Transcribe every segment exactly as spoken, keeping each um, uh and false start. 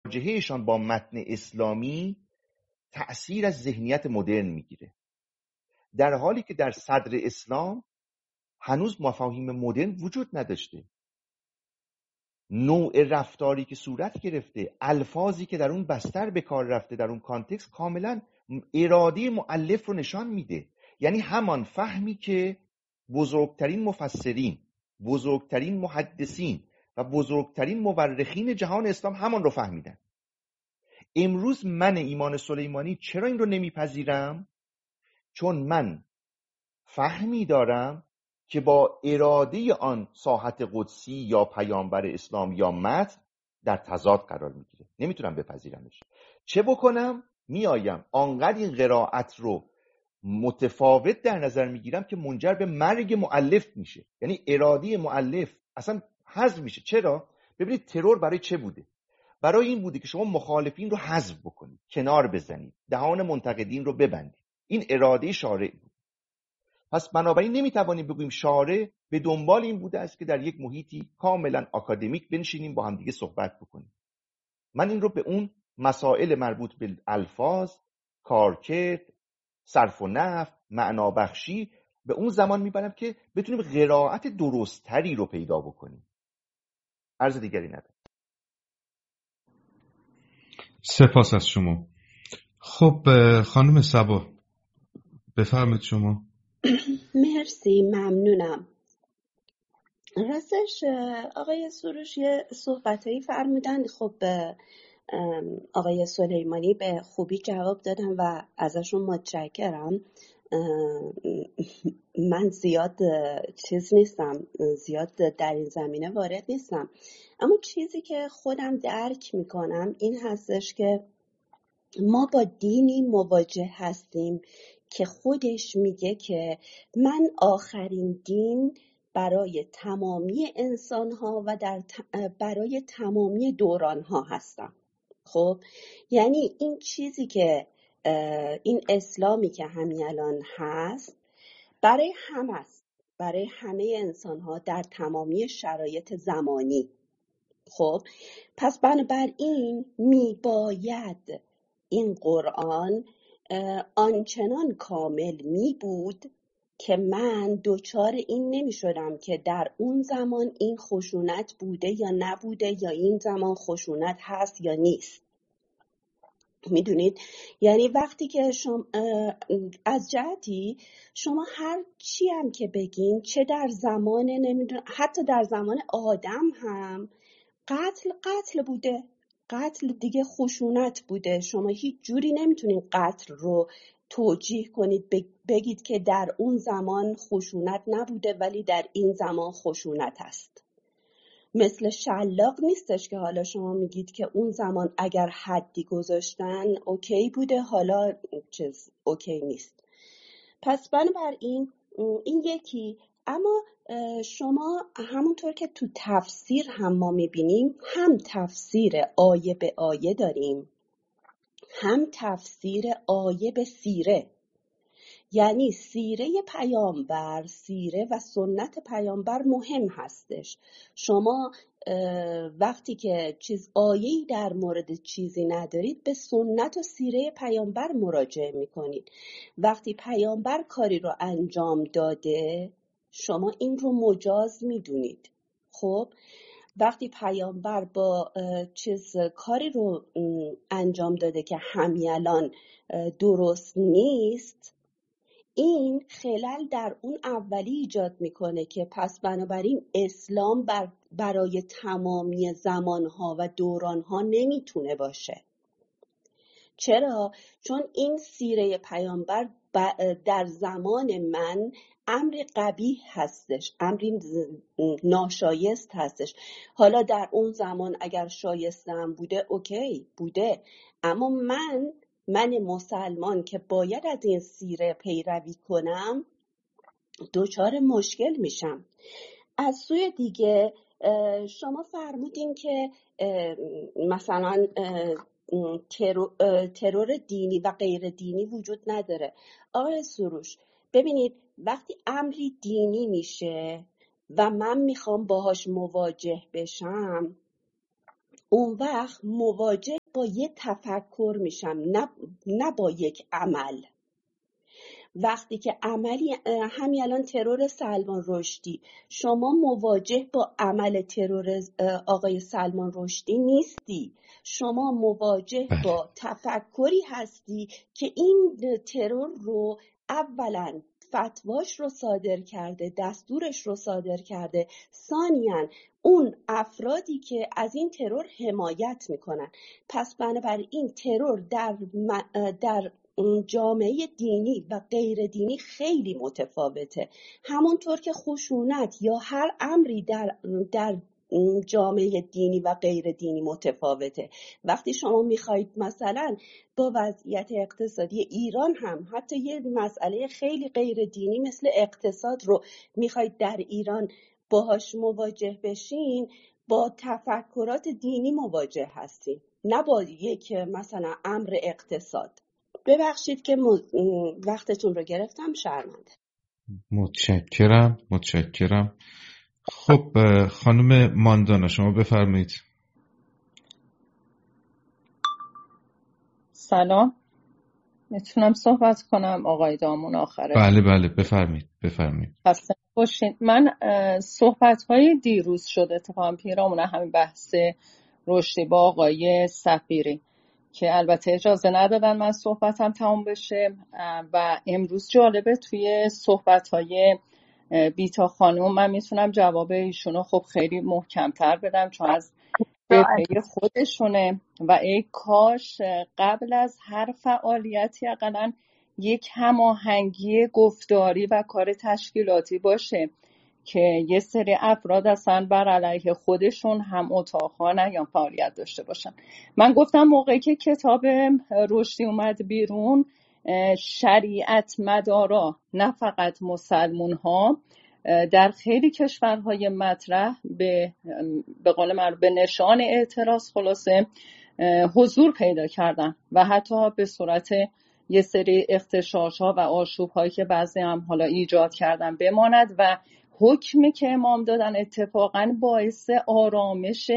مواجههشان با متن اسلامی تأثیر از ذهنیت مدرن میگیره، در حالی که در صدر اسلام هنوز مفاهیم مدرن وجود نداشته. نوع رفتاری که صورت گرفته، الفاظی که در اون بستر به کار رفته، در اون کانتکست کاملا اراده مؤلف رو نشان میده. یعنی همان فهمی که بزرگترین مفسرین، بزرگترین محدثین و بزرگترین مورخین جهان اسلام همان رو فهمیدن. امروز من ایمان سلیمانی چرا این رو نمیپذیرم؟ چون من فهمی دارم که با اراده آن ساحت قدسی یا پیامبر اسلام یا متن در تضاد قرار میگیره، نمیتونم بپذیرمش. چه بکنم؟ میایم آنقدر این قرائت رو متفاوت در نظر میگیرم که منجر به مرگ مؤلف میشه. یعنی اراده مؤلف اصلا حذف میشه. چرا؟ ببینید ترور برای چه بوده؟ برای این بوده که شما مخالفین رو حذف بکنید، کنار بزنید، دهان منتقدین رو ببندید. این اراده شارع بود. پس بنابراین نمیتوانیم بگوییم شارع به دنبال این بوده است که در یک محیطی کاملا آکادمیک بنشینیم با هم دیگه صحبت بکنیم. من این رو به اون مسائل مربوط به الفاظ، کارکرد، صرف و نحو، معنابخشی به اون زمان میبرم که بتونیم قرائت درستری رو پیدا بکنیم. عرض دیگری ندارم. سپاس از شما. خب خانم صبا بفرمایید شما. مرسی، ممنونم. راستش آقای سروش یه صحبتایی فرمودن، خب آقای سلیمانی به خوبی جواب دادن و ازشون متشکرم. من زیاد چیز نیستم، زیاد در این زمینه وارد نیستم، اما چیزی که خودم درک میکنم این هستش که ما با دینی مواجه هستیم که خودش میگه که من آخرین دین برای تمامی انسان‌ها و در برای تمامی دوران‌ها هستم. خب یعنی این چیزی که این اسلامی که همین الان هست برای همه است، برای همه انسان‌ها در تمامی شرایط زمانی. خب پس بنابراین میباید این قرآن آنچنان کامل می بود که من دوچار این نمی شدم که در اون زمان این خشونت بوده یا نبوده، یا این زمان خشونت هست یا نیست. میدونید یعنی وقتی که شما از جهتی شما هر چی هم که بگین، چه در زمان نمیدونم حتی در زمان آدم هم قتل قتل بوده، قتل دیگه خشونت بوده. شما هیچ جوری نمیتونید قتل رو توجیه کنید بگید که در اون زمان خشونت نبوده ولی در این زمان خشونت است. مثل شلاق نیستش که حالا شما میگید که اون زمان اگر حدی گذاشتن اوکی بوده، حالا چیز اوکی نیست. پس بنابراین این یکی. اما شما همونطور که تو تفسیر هم ما میبینیم، هم تفسیر آیه به آیه داریم، هم تفسیر آیه به سیره. یعنی سیره پیامبر، سیره و سنت پیامبر مهم هستش. شما وقتی که چیز آیه‌ای در مورد چیزی ندارید به سنت و سیره پیامبر مراجعه میکنید. وقتی پیامبر کاری رو انجام داده شما این رو مجاز میدونید. خب وقتی پیامبر با چیز کاری رو انجام داده که همیالان درست نیست، این خلل در اون اولی ایجاد میکنه که پس بنابراین اسلام بر برای تمامی زمانها و دورانها نمیتونه باشه. چرا؟ چون این سیره پیامبر در زمان من امری قبیح هستش، امری ناشایست هستش. حالا در اون زمان اگر شایسته هم بوده اوکی بوده، اما من من مسلمان که باید از این سیره پیروی کنم دچار مشکل میشم. از سوی دیگه شما فرمودین که مثلا ترور دینی و غیر دینی وجود نداره. آقای سروش ببینید وقتی امری دینی میشه و من میخوام باهاش مواجه بشم، اون وقت مواجه با یه تفکر میشم، نه, نه با یک عمل. وقتی که عملی، همین الان ترور سلمان رشدی، شما مواجه با عمل ترور آقای سلمان رشدی نیستی، شما مواجه بله. با تفکری هستی که این ترور رو اولا فتواش رو صادر کرده، دستورش رو صادر کرده، ثانیاً اون افرادی که از این ترور حمایت میکنن. پس بنابراین ترور در, در جامعه دینی و غیر دینی خیلی متفاوته. همونطور که خشونت یا هر امری در در جامعه دینی و غیر دینی متفاوته. وقتی شما میخواید مثلا با وضعیت اقتصادی ایران هم حتی یه مسئله خیلی غیر دینی مثل اقتصاد رو میخواید در ایران باهاش مواجه بشین، با تفکرات دینی مواجه هستین، نه با یک مثلا امر اقتصاد. ببخشید که وقتتون رو گرفتم، شرمنده. متشکرم متشکرم. خب خانم ماندانا شما بفرمایید. سلام، میتونم صحبت کنم آقای دامون آخره؟ بله بله بفرمایید بفرمایید. خسته باشین. من صحبت های دیروز شده اتفاقا پیرامون همین بحث رشدی با آقای صفیری که البته اجازه ندادن من صحبتم تمام بشه و امروز جالبه توی صحبت های بیتا خانم من میتونم جواب ایشونو خب خیلی محکمتر بدم چون از جبهه خودشونه و ای کاش قبل از هر فعالیتی اقلا یک هماهنگی گفتاری و کار تشکیلاتی باشه که یه سری افراد اصلا بر علیه خودشون هم اتاق‌ها یا فعالیت داشته باشن. من گفتم موقعی که کتاب رشدی اومد بیرون، شریعت مدارا نه فقط مسلمون ها در خیلی کشورهای مطرح به به قول معروف به نشان اعتراض خلاصه حضور پیدا کردن و حتی به صورت یه سری اغتشاش‌ها و آشوب‌هایی که بعضی هم حالا ایجاد کردن بماند و حکمی که امام دادن اتفاقاً باعث آرامش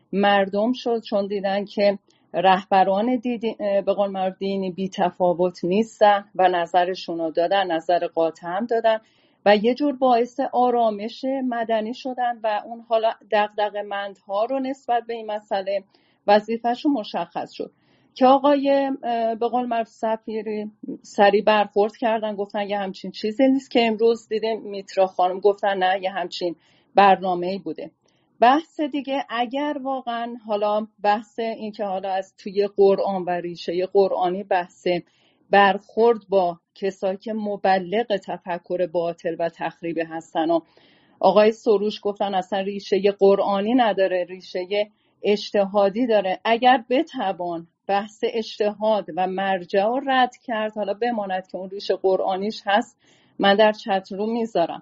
مردم شد چون دیدن که رهبران دیدی به قول معروف دینی بی تفاوت نیستن و نظرشون رو دادن، نظر قاطع هم دادن و یه جور باعث آرامش مدنی شدن و اون حالا دغدغه‌مندها رو نسبت به این مسئله وظیفه‌شون مشخص شد که آقای به قول معروف صفیری سری برخورد کردن، گفتن یه همچین چیزی نیست که امروز دیدیم میترا خانم گفتن نه یه همچین برنامه‌ای بوده. بحث دیگه اگر واقعا حالا بحث این که حالا از توی قرآن و ریشه قرآنی بحث برخورد با کسایی که مبلغ تفکر باطل و تخریبی هستن و آقای سروش گفتن اصلا ریشه قرآنی نداره، ریشه اجتهادی داره. اگر بتوان بحث اجتهاد و مرجع رو رد کرد، حالا بماند که اون ریشه قرآنیش هست، من در چت رو میذارم،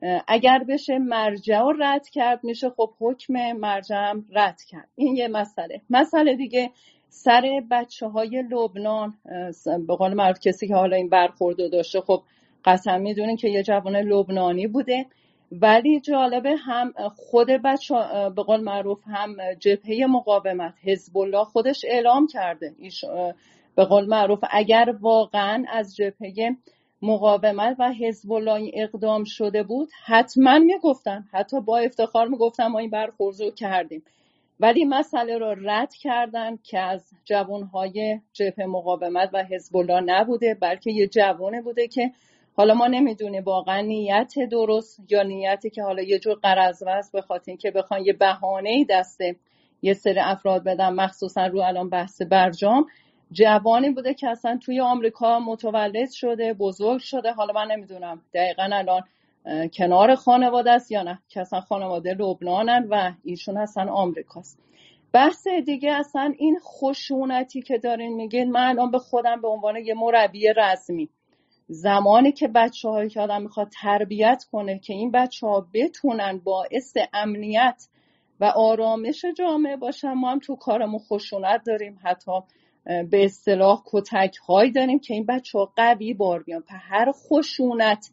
اگر بشه مرجع رو رد کرد میشه خب حکم مرجع هم رد کرد. این یه مسئله. مسئله دیگه سر بچه های لبنان، به قول معروف کسی که حالا این برخوردو داشته خب قطعا میدونین که یه جوان لبنانی بوده، ولی جالبه هم خود بچه به قول معروف هم جبهه مقاومت حزب الله خودش اعلام کرده ایش به قول معروف اگر واقعا از جبهه مقاومت و حزب الله اقدام شده بود حتما میگفتن، حتی با افتخار میگفتن ما این برخوردو کردیم، ولی مسئله رو رد کردن که از جوانهای جبهه مقاومت و حزب الله نبوده بلکه یه جوانه بوده که حالا ما نمیدونیم واقعا نیت درست یا نیتی که حالا یه جور قرض‌وز به خاطر اینکه بخوان یه بهانه‌ای دست یه سری افراد بدن، مخصوصا رو الان بحث برجام، جوانی بوده که اصلا توی آمریکا متولد شده، بزرگ شده، حالا من نمیدونم دقیقاً الان کنار خانواده است یا نه، که اصلا خانواده لبنانن و ایشون اصلا آمریکاست. بحث دیگه اصلا این خشونتی که دارین میگین، من الان به خودم به عنوان یه مربی رسمی زمانی که بچه هایی که آدم میخواد تربیت کنه که این بچه ها بتونن باعث امنیت و آرامش جامعه باشن، ما هم تو کارمون خشونت داریم، حتی به اصطلاح کتک هایی داریم که این بچه ها قوی بار بیان. په هر خشونت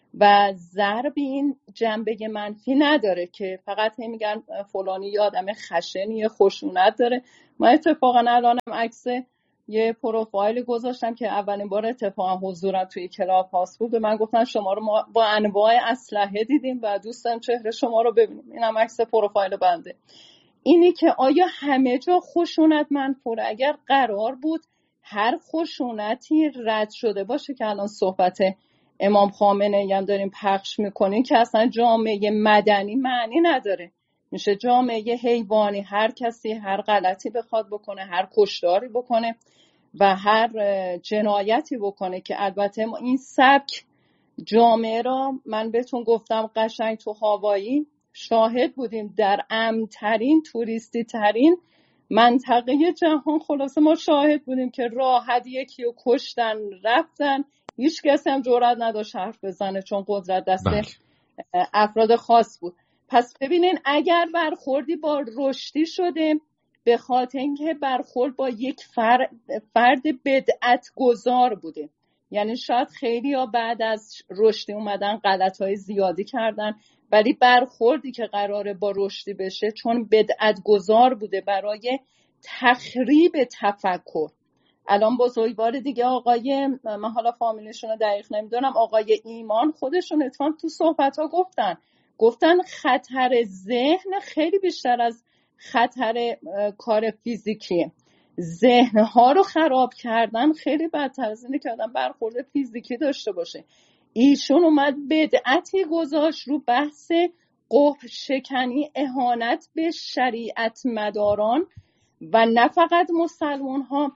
و ضرب این جنبه منفی نداره که فقط میگن فلانی یه آدم خشنیه، خشونت داره. من اتفاقا الانم عکس یه پروفایل گذاشتم که اولین بار اتفاقا حضورم توی کلاب هاوس بود و من گفتم شما رو ما با انواع اسلحه دیدیم و دوست دارم چهره شما رو ببینیم. اینم عکس پروفایل بنده. اینی که آیا همه جا خشونت منفوره؟ اگر قرار بود هر خشونتی رد شده باشه که الان صحبت امام خامنه‌ای هم داریم پخش میکنیم که اصلا جامعه مدنی معنی نداره، میشه جامعه حیوانی، هر کسی هر غلطی بخواد بکنه، هر کشتاری بکنه و هر جنایتی بکنه که البته ما این سبک جامعه را من بهتون گفتم قشنگ تو هاوایی شاهد بودیم، در امن‌ترین توریستی ترین منطقه جهان خلاصه ما شاهد بودیم که راحت یکی رو کشتن رفتن، هیچ کسی هم جرئت نداشت حرف بزنه چون قدرت دست افراد خاص بود. پس ببینین اگر برخوردی با رشدی شده به خاطر اینکه برخورد با یک فرد, فرد بدعت گذار بوده، یعنی شاید خیلی ها بعد از رشدی اومدن غلطهای زیادی کردن ولی برخوردی که قراره با رشدی بشه چون بدعت گذار بوده برای تخریب تفکر. الان بزرگوار دیگه آقای من حالا فامیلشون رو دقیق نمیدونم، آقای ایمان خودشون اتفاقا تو صحبت ها گفتن گفتن خطر ذهن خیلی بیشتر از خطر کار فیزیکیه. ذهنها رو خراب کردن خیلی بدتر از اینه که آدم برخورد فیزیکی داشته باشه. ایشون اومد بدعتی گذاشت رو بحث قبح شکنی، اهانت به شریعت مداران و نه فقط مسلمان ها.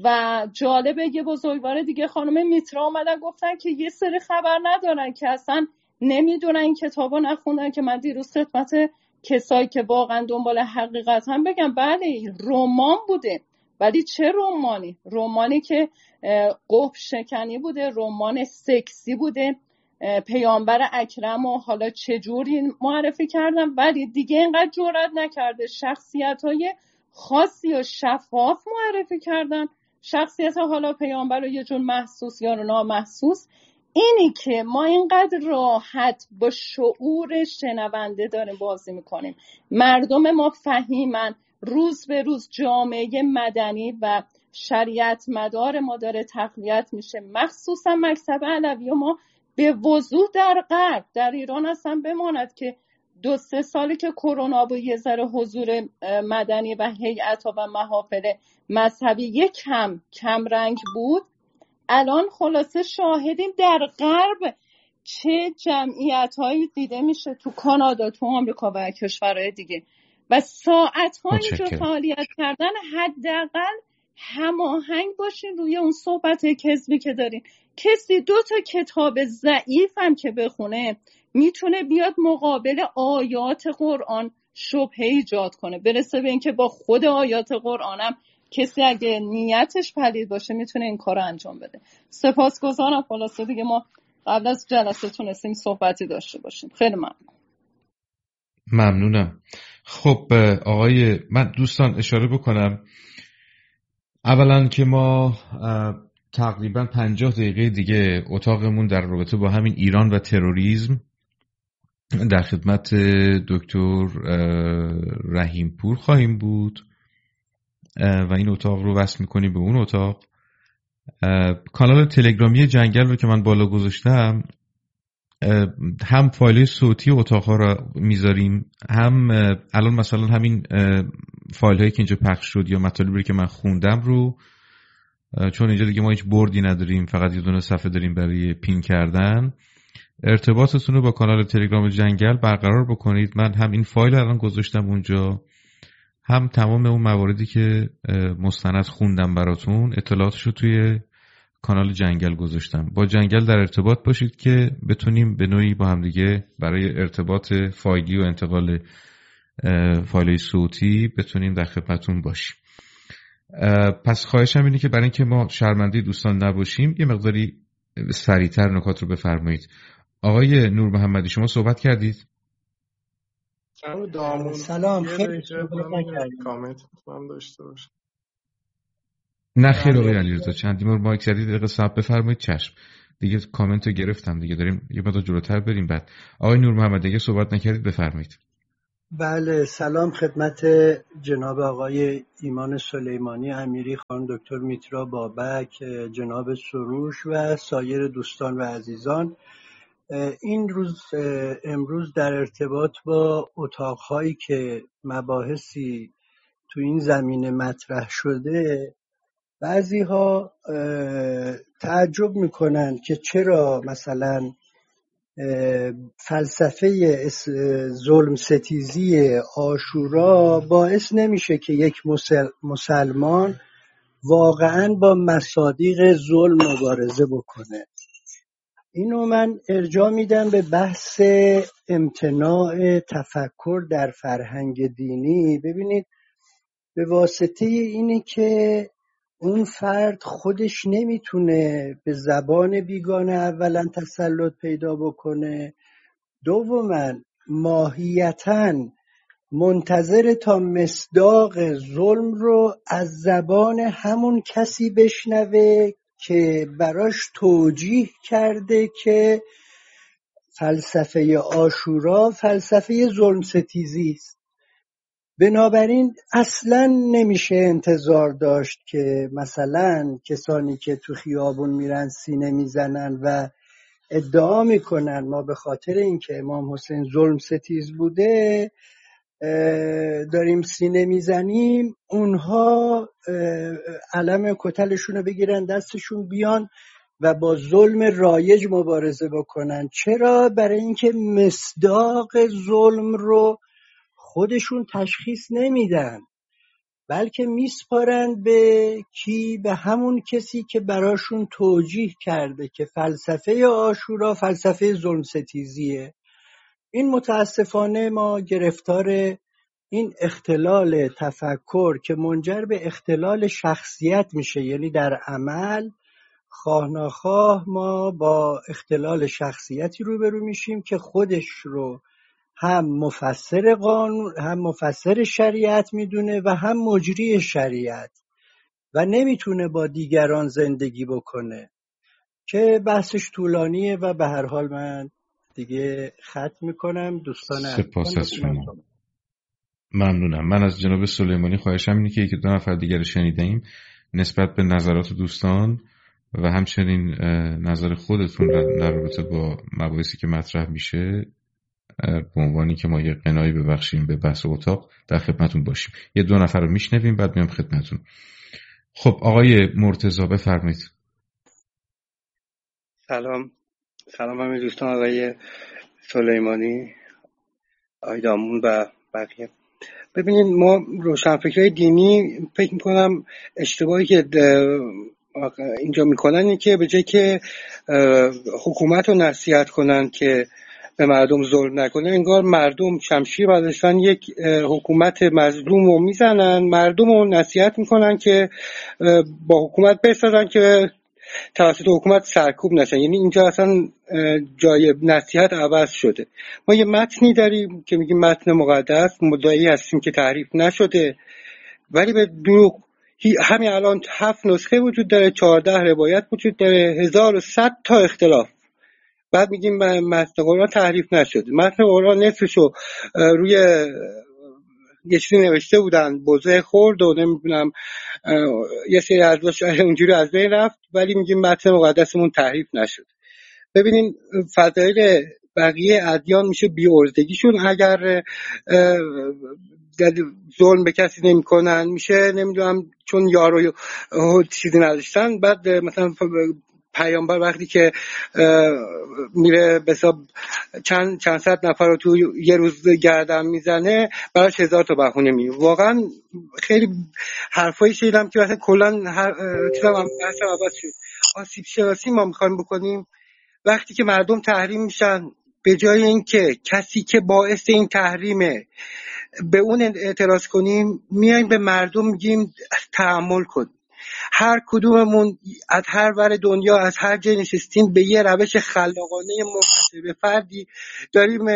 و جالبه یه بزرگوار دیگه خانم میترا اومدن گفتن که یه سری خبر ندارن که اصلا نمیدونن این کتابا نخوندن که من دیروز خدمت کسایی که واقعا دنبال حقیقت هم بگم بله رمان بوده ولی چه رمانی؟ رمانی که قبح شکنی بوده، رمان سکسی بوده، پیامبر اکرم و حالا چجوری معرفی کردن ولی دیگه اینقدر جرئت نکرده شخصیت‌های خاصی و شفاف معرفی کردن، شخصیت حالا پیامبر رو یه جور محسوس یا نامحسوس. اینی که ما اینقدر راحت با شعور شنونده داریم بازی میکنیم، مردم ما فهیمن، روز به روز جامعه مدنی و شریعت مدار ما داره تقویت میشه، مخصوصا مکتب علوی ما به وضوح در غرب، در ایران اصلا بماند که دو سه سالی که کرونا بود یه ذره حضور مدنی و هیئت‌ها و محافل مذهبی یک کم کم رنگ بود، الان خلاصه شاهدیم در غرب چه جمعیت‌هایی دیده میشه تو کانادا، تو آمریکا و کشورهای دیگه و ساعت‌ها اینجا فعالیت کردن. حداقل هماهنگ باشین روی اون صحبت کذبی که دارین. کسی دو تا کتاب ضعیف هم که بخونه میتونه بیاد مقابل آیات قرآن شبهه ایجاد کنه، برسه به اینکه با خود آیات قرآنم کسی اگه نیتش پلید باشه میتونه این کار رو انجام بده. سپاسگزارم. خلاصه دیگه ما قبل از جلسه تونستیم صحبتی داشته باشیم. خیلی ممنون. ممنونم. خب آقای من دوستان اشاره بکنم اولا که ما تقریبا پنجاه دقیقه دیگه اتاقمون در رابطه با همین ایران و تروریسم در خدمت دکتر رحیم پور خواهیم بود و این اتاق رو وصل میکنیم به اون اتاق. کانال تلگرامی جنگل رو که من بالا گذاشتم هم فایل صوتی اتاقها رو میذاریم، هم الان مثلا همین فایل هایی که اینجا پخش شد یا مطالبی که من خوندم رو، چون اینجا دیگه ما هیچ بردی نداریم فقط یه دونه صفحه داریم برای پین کردن، ارتباطتون رو با کانال تلگرام جنگل برقرار بکنید. من هم این فایل الان گذاشتم اونجا، هم تمام اون مواردی که مستند خوندم براتون اطلاعاتش رو توی کانال جنگل گذاشتم. با جنگل در ارتباط باشید که بتونیم به نوعی با هم دیگه برای ارتباط فایلی و انتقال فایل صوتی بتونیم در خدمتتون باشیم. پس خواهشم اینه که برای اینکه ما شرمنده دوستان نباشیم یه مقداری سریعتر نکات رو بفرمایید. آقای نور محمدی شما صحبت کردید؟ سلام. خیلی کامنت هم داشته باشم. نه خیلی آقای علیرضا چندی مورد مایک زدید دقیقه صبر بفرمایید. چشم دیگه کامنت رو گرفتم دیگه، داریم یه مقدار جلوتر بریم. بعد آقای نور محمد دیگه صحبت نکردید، بفرمایید. بله، سلام خدمت جناب آقای ایمان سلیمانی امیری، خانم دکتر میترا بابک، جناب سروش و سایر دوستان و عزیزان. این روز امروز در ارتباط با اتاقهایی که مباحثی تو این زمینه مطرح شده، بعضی ها تعجب میکنن که چرا مثلا فلسفه ظلم ستیزی عاشورا باعث نمیشه که یک مسلمان واقعا با مصادیق ظلم مبارزه بکنه. اینو من ارجاع میدم به بحث امتناع تفکر در فرهنگ دینی. ببینید، به واسطه اینه که اون فرد خودش نمیتونه به زبان بیگانه اولا تسلط پیدا بکنه، دوما ماهیتاً منتظر تا مصداق ظلم رو از زبان همون کسی بشنوه که براش توجیه کرده که فلسفه عاشورا فلسفه ظلم ستیزی است. بنابراین اصلا نمیشه انتظار داشت که مثلا کسانی که تو خیابون میرن سینه میزنن و ادعا میکنن ما به خاطر اینکه امام حسین ظلم ستیز بوده داریم سینه میزنیم، اونها علم کتلشون رو بگیرن دستشون بیان و با ظلم رایج مبارزه بکنن. چرا؟ برای اینکه مصداق ظلم رو خودشون تشخیص نمیدن، بلکه میسپارن به کی؟ به همون کسی که براشون توجیه کرده که فلسفه عاشورا فلسفه ظلم ستیزیه. این متاسفانه ما گرفتار این اختلال تفکر که منجر به اختلال شخصیت میشه، یعنی در عمل خواه ناخواه ما با اختلال شخصیتی روبرو میشیم که خودش رو هم مفسر قانون، هم مفسر شریعت میدونه و هم مجری شریعت و نمیتونه با دیگران زندگی بکنه، که بحثش طولانیه و به هر حال من دیگه ختم میکنم. دوستان سپاس از شما، ممنونم. من از جناب سلیمانی خواهشم اینه که یکی دو نفر دیگر رو شنیدیم نسبت به نظرات دوستان و همچنین نظر خودتون در رابطه با مباحثی که مطرح میشه به عنوانی که ما یه قنایی ببخشیم به بحث اتاق در خدمتون باشیم. یه دو نفر رو میشنویم بعد میام خدمتون. خب آقای مرتضی بفرمایید. سلام سلام همه دوستان، آقای سلیمانی، آقای دامون و بقیه. ببینید، ما روشنفکرای دینی فکر میکنم اشتباهی که اینجا میکنن اینه که به جای که حکومت رو نصیحت کنن که به مردم ظلم نکنه، انگار مردم شمشیر برداشتن یک حکومت مظلوم رو میزنن، مردم رو نصیحت میکنن که با حکومت بسازن که توسط حکومت سرکوب نشن. یعنی اینجا اصلا جای نصیحت عوض شده. ما یه متنی داریم که میگیم متن مقدس، مدعی هستیم که تحریف نشده، ولی به دروغ همین الان هفت نسخه وجود داره، چهارده روایت وجود داره، هزار و صد تا اختلاف. بعد میگیم متن قرآن تحریف نشده. متن قرآن نصفشو روی یه چیزی نوشته بودن، بوزه خورد و نمیدونم یه سری ازواش اونجوری از بین رفت، ولی میگیم متن مقدسمون تحریف نشد. ببینین فضایل بقیه ادیان میشه بی‌عرضگیشون اگر ظلم به کسی نمیکنن، میشه نمیدونم چون یارو چیزی نداشتن. بعد مثلا پیامبر وقتی که میره به حساب چند چند صد نفر رو تو یه روز گردن میزنه، براش هزار تا بهونه میگه. واقعا خیلی حرفایی شنیدم که مثلا کلا هر چیزام هم بحثم عوض شد. آسیب شناسی ما میخوایم بکنیم وقتی که مردم تحریم میشن، به جای اینکه کسی که باعث این تحریمه به اون اعتراض کنیم، میایم به مردم میگیم تحمل کن. هر کدوممون از هر ور دنیا از هر جای نشستیم به یه روش خلاقانه منحصر به فردی داریم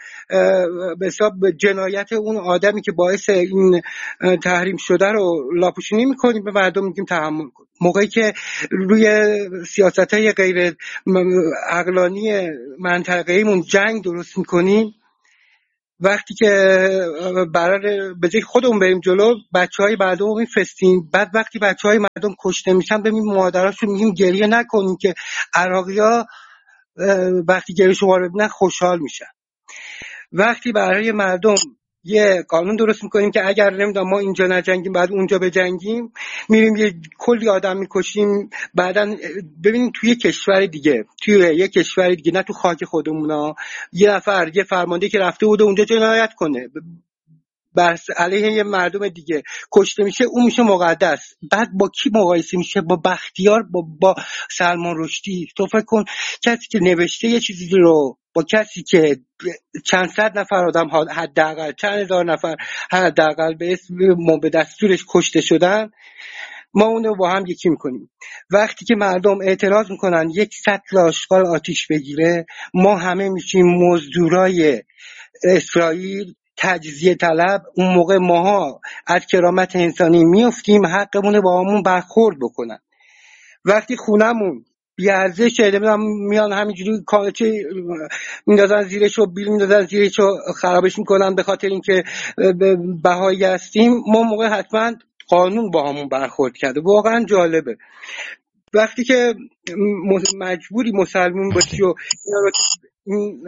به حساب جنایت اون آدمی که باعث این تحریم شده رو لاپوشونی میکنیم، به مردم میگیم تحمل کن. موقعی که روی سیاست‌های غیر عقلانی منطقه‌ایمون جنگ درست میکنیم، وقتی که برای به جای خودمون بریم جلو بچهای مردم رو میفرستیم، بعد وقتی بچهای مردم کشته میشن ببین مادراشون میگیم گریه نکنیم که عراقی‌ها وقتی گریه شما رو ببینن خوشحال میشن. وقتی برای مردم یه قانون درست میکنیم که اگر نمیدونم ما اینجا نجنگیم بعد اونجا بجنگیم، میریم یه کلی آدم میکشیم، بعدن ببینیم توی کشور دیگه توی یه کشور دیگه نه تو خاک خودمونا یه نفر یه فرمانده که رفته بوده اونجا جنایت کنه بر علیه یه مردم دیگه کشته میشه، اون میشه مقدس. بعد با کی مقایسه میشه؟ با بختیار، با, با سلمان رشدی. تو فکر کن کسی که نوشته یه چیزی رو با کسی که چند صد نفر آدم حداقل چند هزار نفر حداقل به اسم به دستورش کشته شدن، ما اون رو با هم یکی میکنیم. وقتی که مردم اعتراض میکنن یک سطل آشغال آتیش بگیره، ما همه میشیم مزدورای اسرائیل، تجزیه طلب. اون موقع ماها از کرامت انسانی میافتیم، حقمون با همون برخورد بکنن. وقتی خونمون بیارزش شده میان همینجوری کالچه میندازن زیرش و بیل میندازن زیرش و خرابش میکنن به خاطر اینکه بهایی هستیم، ما موقع حتما قانون با همون برخورد کرده. واقعا جالبه وقتی که مجبوری مسلمون باشی و این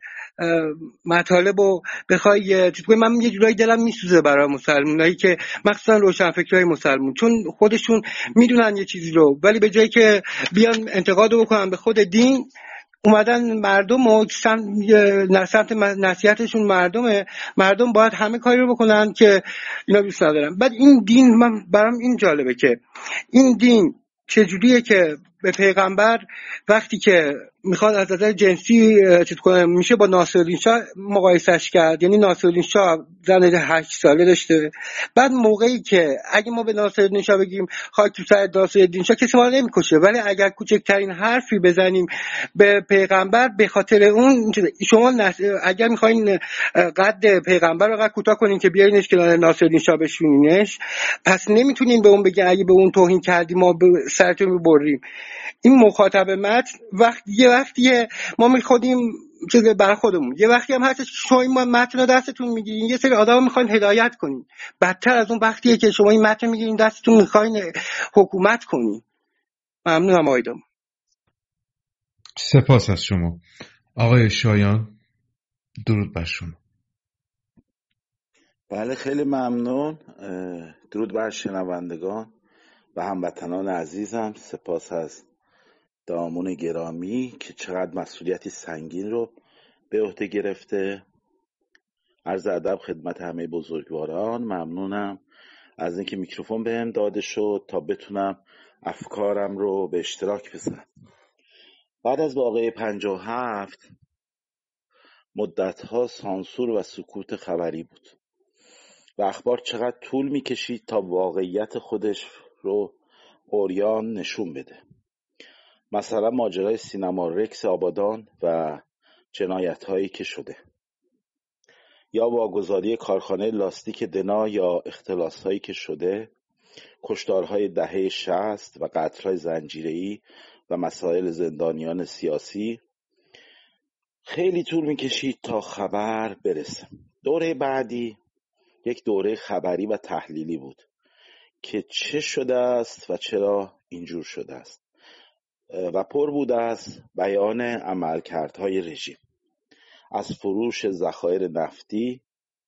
مطالب رو بخوای چیز کنی. من یه جورایی دلم میسوزه برای مسلمونایی که مخصوصا روشنفکرای مسلمون، چون خودشون میدونن یه چیزی رو، ولی به جایی که بیان انتقاد رو بکنن به خود دین، اومدن مردم و سمت نصیحتشون مردمه. مردم باید همه کاری رو بکنن که اینا دوست ندارن. بعد این دین، من برام این جالبه که این دین چجوریه که به پیغمبر وقتی که میخواد از نظر جنسی چیز کنه میشه با ناصرالدین شاه مقایسش کرد. یعنی ناصرالدین شاه زن هشت ساله داشته، بعد موقعی که اگه ما به ناصرالدین شاه بگیم خاک تو سر ناصرالدین شاه کسی ما رو نمیکشه، ولی اگر کوچکترین حرفی بزنیم به پیغمبر به خاطر اون، شما اگر میخواین قد پیغمبر رو قد کوتاه کنین که بیارینش کنار ناصرالدین شاه بشونینش، پس نمیتونین به اون بگین اگه به اون توهین کردی ما سرتون میبریم. این مخاطب متن وقت یه وقتیه ما میخوادیم چیزی بر خودمون، یه وقتی هم هست شما این متن رو دستتون میگیرین یه سری آدم میخواین هدایت کنین. بدتر از اون وقتیه که شما این متن میگیرین دستتون میخواین حکومت کنین. ممنونم آیدم. سپاس از شما آقای شایان. درود بر شما. بله خیلی ممنون. درود بر شنوندگان و هموطنان عزیزم. سپاس از دامون گرامی که چقدر مسئولیتی سنگین رو به عهده گرفته. عرض ادب خدمت همه بزرگواران. ممنونم از اینکه میکروفون بهم داده شد تا بتونم افکارم رو به اشتراک بذارم. بعد از واقعه پنجاه و هفت مدتها سانسور و سکوت خبری بود و اخبار چقدر طول میکشید تا واقعیت خودش رو عریان نشون بده. مثلا ماجرای سینما رکس آبادان و جنایت هایی که شده، یا واگذاری کارخانه لاستیک دنا، یا اختلاس هایی که شده، کشتارهای دهه شصت و قتل‌های زنجیره‌ای و مسائل زندانیان سیاسی. خیلی طول میکشید تا خبر برسه. دوره بعدی یک دوره خبری و تحلیلی بود که چه شده است و چرا اینجور شده است و پر بود از بیان عملکردهای رژیم، از فروش ذخایر نفتی.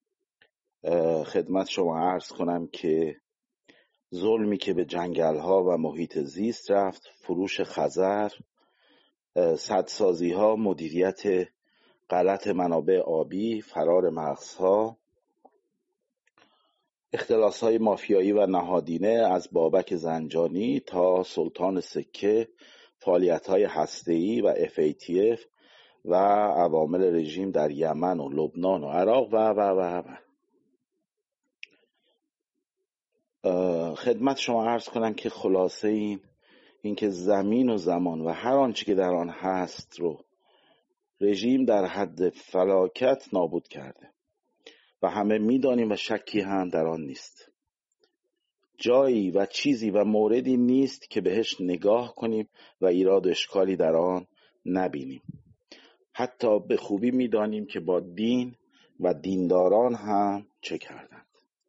خدمت شما عرض کنم که ظلمی که به جنگل‌ها و محیط زیست رفت، فروش خزر، سدسازی‌ها، مدیریت غلط منابع آبی، فرار مغزها، اختلاس‌های مافیایی و نهادینه از بابک زنجانی تا سلطان سکه، فعالیت‌های هسته‌ای و اف ای تی اف و عوامل رژیم در یمن و لبنان و عراق و و و و خدمت شما عرض کنم که خلاصه این اینکه زمین و زمان و هر آنچه که در آن هست رو رژیم در حد فلاکت نابود کرده و همه می‌دانیم و شکی هم در آن نیست. جایی و چیزی و موردی نیست که بهش نگاه کنیم و ایراد و اشکالی در آن نبینیم. حتی به خوبی می‌دانیم که با دین و دینداران هم چه کردند.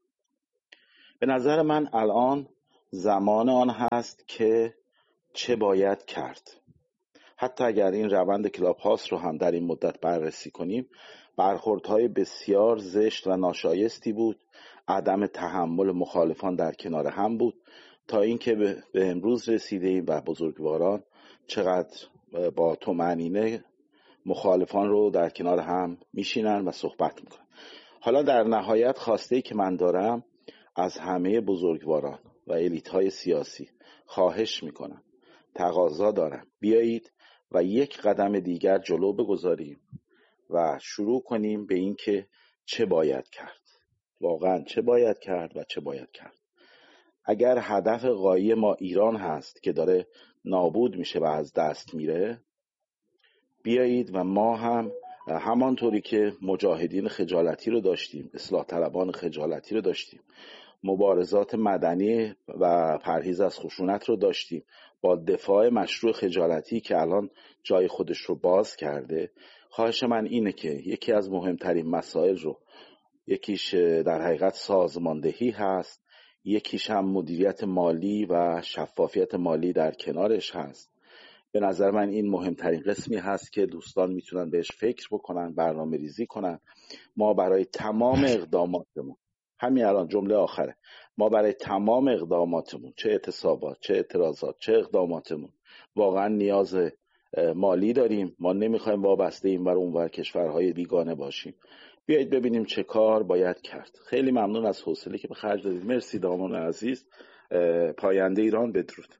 به نظر من الان زمان آن هست که چه باید کرد. حتی اگر این روند کلاب هاوس رو هم در این مدت بررسی کنیم، برخوردهای بسیار زشت و ناشایستی بود، عدم تحمل مخالفان در کنار هم بود تا اینکه به امروز رسیدیم و بزرگواران چقدر با طمأنینه مخالفان رو در کنار هم میشینن و صحبت میکنن. حالا در نهایت خواسته که من دارم از همه بزرگواران و الیت های سیاسی خواهش میکنم، تقاضا دارم، بیایید و یک قدم دیگر جلو بگذاریم و شروع کنیم به این که چه باید کرد، واقعا چه باید کرد و چه باید کرد. اگر هدف غایی ما ایران هست که داره نابود میشه و از دست میره، بیایید و ما هم همانطوری که مجاهدین خجالتی رو داشتیم، اصلاح طلبان خجالتی رو داشتیم، مبارزات مدنی و پرهیز از خشونت رو داشتیم، با دفاع مشروع خجالتی که الان جای خودش رو باز کرده، خواهش من اینه که یکی از مهمترین مسائل رو، یکیش در حقیقت سازماندهی هست، یکیش هم مدیریت مالی و شفافیت مالی در کنارش هست. به نظر من این مهمترین قسمی هست که دوستان میتونن بهش فکر بکنن، برنامه ریزی کنن. ما برای تمام اقداماتمون، همین الان جمله آخره، ما برای تمام اقداماتمون، چه اعتصابات، چه اعتراضات، چه اقداماتمون، واقعا نیاز مالی داریم. ما نمیخوایم وابسته این ور اون ور کشورهای بیگانه باشیم. بیایید ببینیم چه کار باید کرد. خیلی ممنون از حوصله که به خرج دادید. مرسی دامان عزیز. پاینده ایران. بدرود.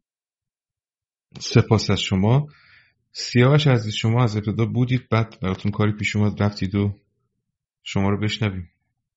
سپاس از شما. سیاوش عزیز، شما از ابتدا بودید، بعد براتون کاری پیش اومد رفتید و شما رو بشنویم.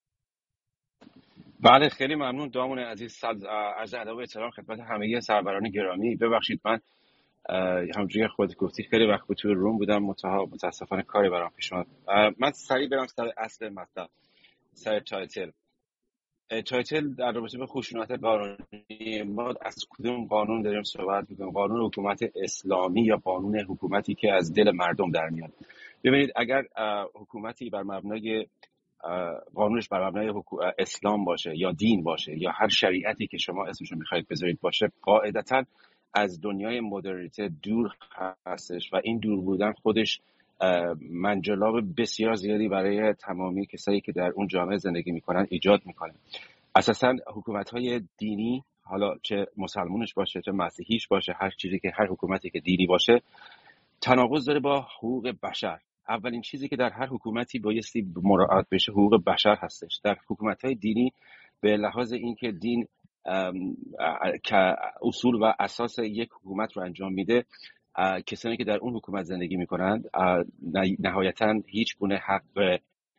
بله خیلی ممنون دامون عزیز. عرض ادب و احترام خدمت همه سروران گرامی. ببخشید من همونجوری خودت گفتی خیلی وقت بود توی روم بودم، متاسفانه کاری برام پیش اومد. من سریع برم سر اصل مطلب، سر تایتل. تایتل در رابطه به خشونت قانونی، ما از کدوم قانون داریم صحبت می‌کنیم؟ قانون حکومت اسلامی یا قانون حکومتی که از دل مردم در میاد؟ ببینید اگر حکومتی بر مبنای قانونش بر مبنای اسلام باشه یا دین باشه یا هر شریعتی که شما اسمشو میخواید بذارید باشه، قاعدتاً از دنیای مدرنیته دور هستش و این دور بودن خودش منجلاب بسیار زیادی برای تمامی کسایی که در اون جامعه زندگی میکنن ایجاد میکنه. اساساً حکومت‌های دینی، حالا چه مسلمونش باشه چه مسیحیش باشه، هر چیزی که هر حکومتی که دینی باشه، تناقض داره با حقوق بشر. اولین چیزی که در هر حکومتی بایستی مراعات بشه حقوق بشر هستش. در حکومت‌های دینی به لحاظ اینکه دین که اصول و اساس یک حکومت رو انجام میده، کسانی که در اون حکومت زندگی میکنند نهایتاً هیچ گونه حق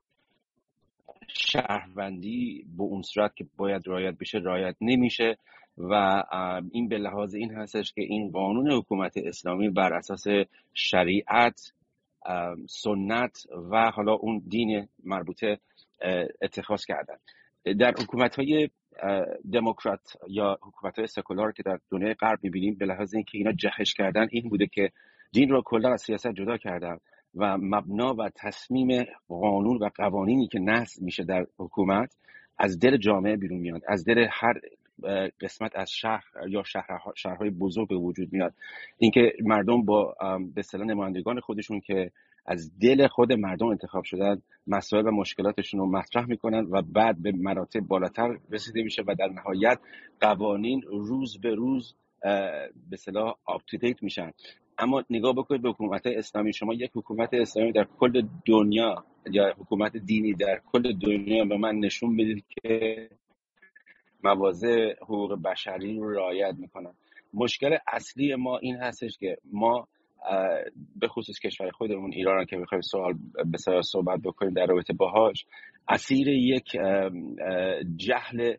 شهروندی به اون صورت که باید رعایت بشه رعایت نمیشه و این به لحاظ این هستش که این قانون حکومت اسلامی بر اساس شریعت، سنت و حالا اون دین مربوطه اتخاذ کردن. در حکومت‌های دموکرات یا حکومت‌های سکولار که در دنیای غرب می‌بینیم، به لحاظ اینکه اینا جهش کردن این بوده که دین رو کلا از سیاست جدا کردن و مبنا و تصمیم قانون و قوانینی که نصب میشه در حکومت از دل جامعه بیرون میاد، از دل هر قسمت از شهر یا شهرها، شهرهای بزرگ به وجود میاد. اینکه مردم با به اصطلاح نمایندگان خودشون که از دل خود مردم انتخاب شدن مسائل و مشکلاتشون رو مطرح میکنن و بعد به مراتب بالاتر رسیده میشه و در نهایت قوانین روز به روز به اصطلاح آپ تو دیت میشن. اما نگاه بکنید به حکومت اسلامی، شما یک حکومت اسلامی در کل دنیا یا حکومت دینی در کل دنیا به من نشون بدید که مواضع حقوق بشری رو رعایت میکنن. مشکل اصلی ما این هستش که ما به خصوص کشور خودمون ایران که میخوایم سوال به سر صحبت بکنیم در رابطه باهاش، اسیر یک جهل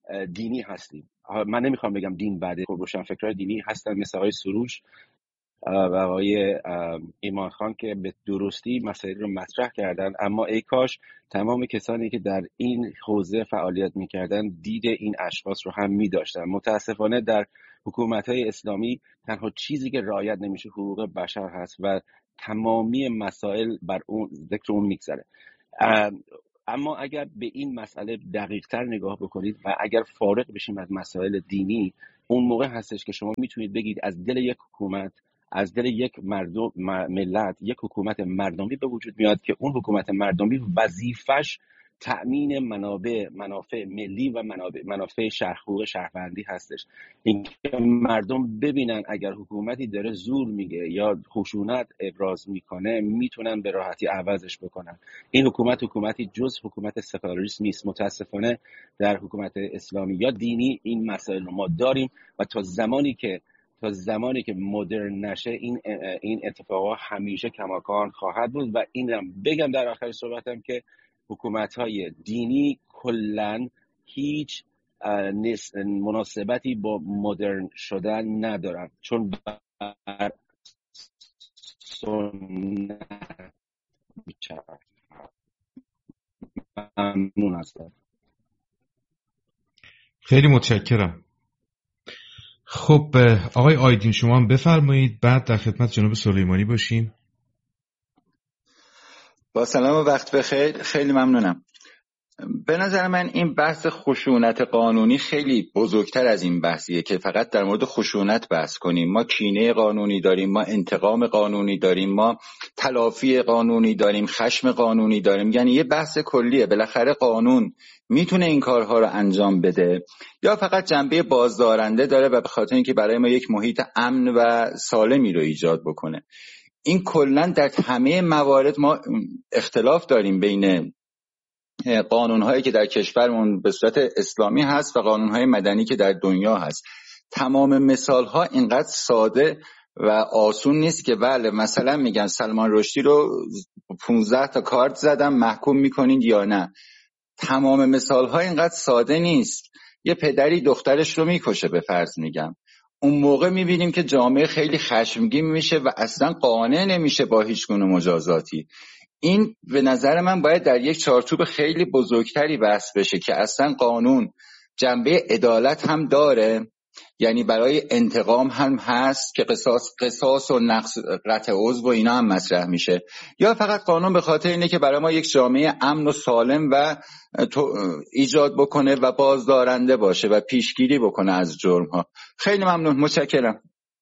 دینی هستیم. من نمیخوام بگم دین بده، خب روشنفکرای دینی هستن مثل آقای سروش و آقای ایمان خان که به درستی مسائل رو مطرح کردن، اما ای کاش تمام کسانی که در این حوزه فعالیت میکردن دید این اشخاص رو هم میداشتن. متاسفانه در حکومت‌های اسلامی تنها چیزی که رعایت نمیشه حقوق بشر هست و تمامی مسائل بر اون ذکر اون میگذره. اما اگر به این مسئله دقیق‌تر نگاه بکنید و اگر فارغ بشیم از مسائل دینی، اون موقع هستش که شما میتونید بگید از دل یک حکومت، از دل یک مردم ملت، یک حکومت مردمی به وجود میاد که اون حکومت مردمی وظیفش تأمین منابع منافع ملی و منابع منافع شهر حقوق شهروندی هستش. اینکه مردم ببینن اگر حکومتی داره زور میگه یا خشونت ابراز میکنه میتونن به راحتی عوضش بکنن. این حکومت حکومتی جز حکومت سکولاریسم نیست. متاسفانه در حکومت اسلامی یا دینی این مسائل رو ما داریم و تا زمانی که تا زمانی که مدرن نشه این این اتفاقا همیشه کماکان خواهد بود. و اینم بگم در آخر صحبتم که حکومت‌های دینی کلاً هیچ مناسبتی با مدرن شدن ندارن، چون بر سنت میچرخند. ممنون هستم. خیلی متشکرم. خب آقای آیدین شما هم بفرمایید، بعد در خدمت جناب سلیمانی باشیم. با سلام و وقت بخیر. خیلی ممنونم. به نظر من این بحث خشونت قانونی خیلی بزرگتر از این بحثیه که فقط در مورد خشونت بحث کنیم. ما کینه قانونی داریم، ما انتقام قانونی داریم، ما تلافی قانونی داریم، خشم قانونی داریم. یعنی یه بحث کلیه. بالاخره قانون میتونه این کارها رو انجام بده یا فقط جنبه بازدارنده داره و به خاطر اینکه برای ما یک محیط امن و سالمی رو ایجاد بکنه. این کلا در همه موارد ما اختلاف داریم بین قانون‌هایی که در کشورمون به صورت اسلامی هست و قانون‌های مدنی که در دنیا هست. تمام مثال‌ها اینقدر ساده و آسون نیست که بله مثلا میگن سلمان رشدی رو پانزده تا کارت زدم محکوم میکنید یا نه. تمام مثال‌ها اینقدر ساده نیست. یه پدری دخترش رو میکشه به فرض میگم، اون موقع میبینیم که جامعه خیلی خشمگین میشه و اصلا قانع نمیشه با هیچ گونه مجازاتی. این به نظر من باید در یک چارچوب خیلی بزرگتری بحث بشه که اصلا قانون جنبه عدالت هم داره، یعنی برای انتقام هم هست که قصاص قصاص و نقص قطع عضو و اینا هم مطرح میشه، یا فقط قانون به خاطر اینه که برای ما یک جامعه امن و سالم و ایجاد بکنه و بازدارنده باشه و پیشگیری بکنه از جرم ها. خیلی ممنون، متشکرم.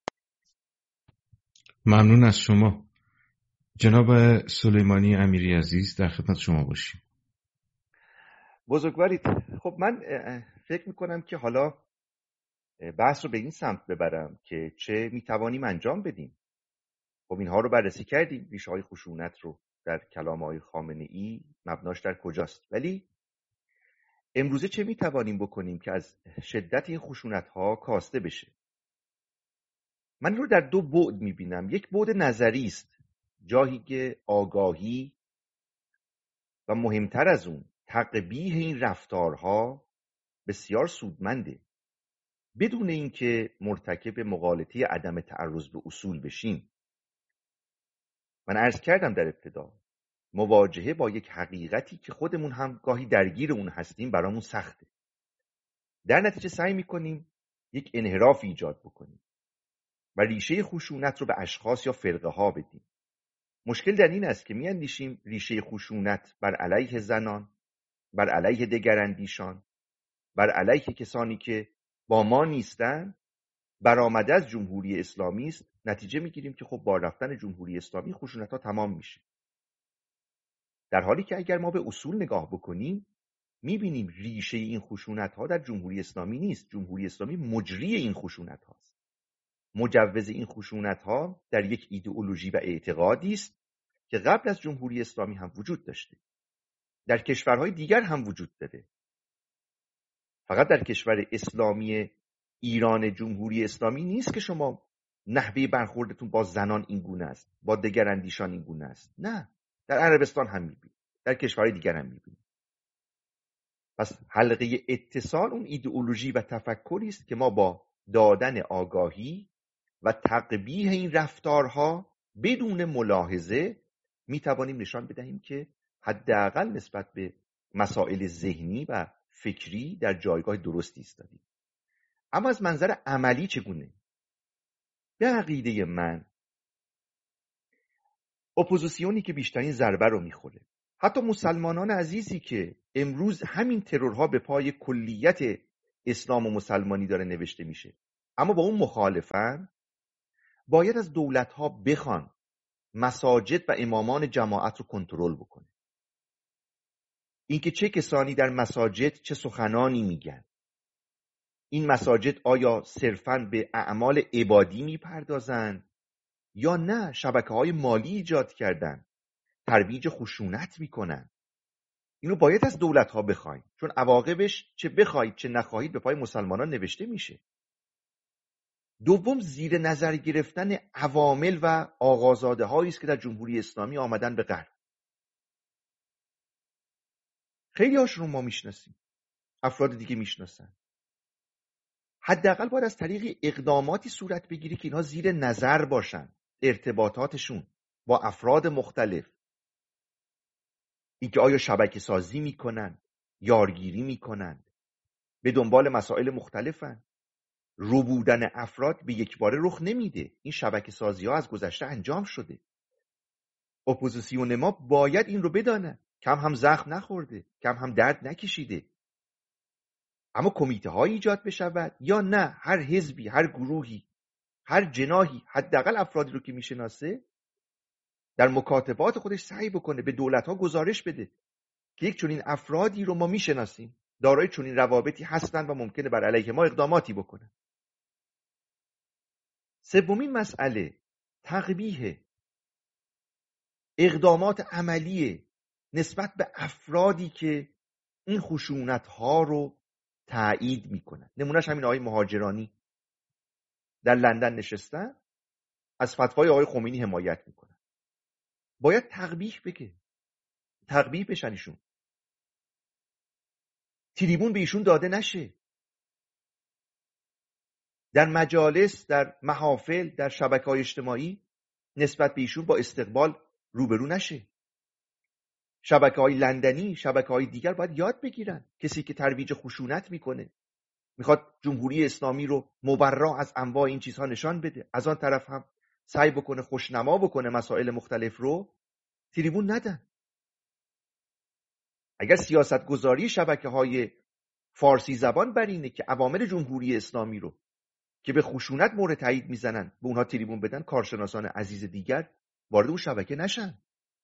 ممنون از شما. جناب سلیمانی امیری عزیز در خدمت شما باشیم. بزرگوارید. خب من فکر میکنم که حالا بحث رو به این سمت ببرم که چه میتوانیم انجام بدیم. خب اینها رو بررسی کردیم، ریشه های خشونت رو در کلام آقای خامنه ای مبناش در کجاست، ولی امروزه چه میتوانیم بکنیم که از شدت این خشونت ها کاسته بشه؟ من رو در دو بعد میبینم. یک بعد نظری است، جایی که آگاهی و مهمتر از اون تقبیح این رفتارها بسیار سودمنده، بدون اینکه مرتکب مغالطه عدم تعرض به اصول بشیم. من عرض کردم در ابتدا مواجهه با یک حقیقتی که خودمون هم گاهی درگیر اون هستیم برامون سخته. در نتیجه سعی میکنیم یک انحراف ایجاد بکنیم و ریشه خشونت رو به اشخاص یا فرقه ها بدیم. مشکل در این است که میاندیشیم ریشه خشونت بر علیه زنان، بر علیه دگراندیشان، بر علیه کسانی که با ما نیستن برآمده از جمهوری اسلامی است. نتیجه میگیریم که خب با رفتن جمهوری اسلامی خشونت ها تمام میشه، در حالی که اگر ما به اصول نگاه بکنیم میبینیم ریشه این خشونت ها در جمهوری اسلامی نیست. جمهوری اسلامی مجری این خشونت هاست، مجوز این خشونت ها در یک ایدئولوژی و اعتقادی است که قبل از جمهوری اسلامی هم وجود داشته، در کشورهای دیگر هم وجود داره. فقط در کشور اسلامی ایران جمهوری اسلامی نیست که شما نحوه برخوردتون با زنان این گونه است، با دگراندیشان این گونه است. نه، در عربستان هم میبینید، در کشورهای دیگر هم میبینید. پس حلقه اتصال اون ایدئولوژی و تفکری است که ما با دادن آگاهی و تقبیح این رفتارها بدون ملاحظه می توانیم نشان بدهیم که حداقل نسبت به مسائل ذهنی و فکری در جایگاه درستی ایستادیم. اما از منظر عملی چگونه؟ به عقیده من اپوزیسیونی که بیشترین ضربه رو میخوره، حتی مسلمانان عزیزی که امروز همین ترورها به پای کلیت اسلام و مسلمانی داره نوشته میشه اما با اون مخالفن، باید از دولت‌ها بخوان مساجد و امامان جماعت رو کنترل بکنه. اینکه چه کسانی در مساجد چه سخنانی میگن، این مساجد آیا صرفاً به اعمال عبادی میپردازن یا نه شبکه‌های مالی ایجاد کردن، ترویج خشونت میکنن. اینو باید از دولت‌ها بخواید، چون عواقبش چه بخواید چه نخواهید به پای مسلمانان نوشته میشه. دوم، زیر نظر گرفتن عوامل و آقازاده هایی است که در جمهوری اسلامی آمدن به غرب. خیلی هاشون رو ما میشناسیم، افراد دیگه میشناسن. حداقل باید از طریق اقداماتی صورت بگیری که اینها زیر نظر باشن، ارتباطاتشون با افراد مختلف، اینکه آیا شبکه سازی میکنن، یارگیری میکنن، به دنبال مسائل مختلفن. رو بودن افراد به یک باره رخ نمیده. این شبکه سازی ها از گذشته انجام شده. اپوزیسیون ما باید این رو بدانه، کم هم زخم نخورده، کم هم درد نکشیده. اما کمیته های ایجاد بشود یا نه هر حزبی، هر گروهی، هر جناحی حداقل افرادی رو که میشناسه در مکاتبات خودش سعی بکنه به دولت ها گزارش بده که یک چنین افرادی رو ما میشناسیم، دارای چنین روابطی هستند و ممکنه بر علیه ما اقداماتی بکنن. سومین مسئله تقبیح اقدامات عملی نسبت به افرادی که این خشونت ها رو تایید میکنن. نمونهش همین آقای مهاجرانی در لندن نشستن، از فتوای آقای خمینی حمایت میکنن. باید تقبیح بگه، تقبیح بشن ایشون، تریبون به ایشون داده نشه، در مجالس، در محافل، در شبکه‌های اجتماعی نسبت به ایشون با استقبال روبرو نشه. شبکه‌های لندنی، شبکه‌های دیگر باید یاد بگیرن. کسی که ترویج خشونت میکنه، میخواد جمهوری اسلامی رو مبرا از انواع این چیزها نشان بده، از آن طرف هم سعی بکنه خوشنما بکنه مسائل مختلف رو، تریبون ندن. اگر سیاست گذاری شبکه‌های فارسی زبان بر اینه که عوامل جمهوری اسلامی رو که به خشونت مورد تایید میزنن به اونها تریبون بدن، کارشناسان عزیز دیگر وارد اون شبکه نشن.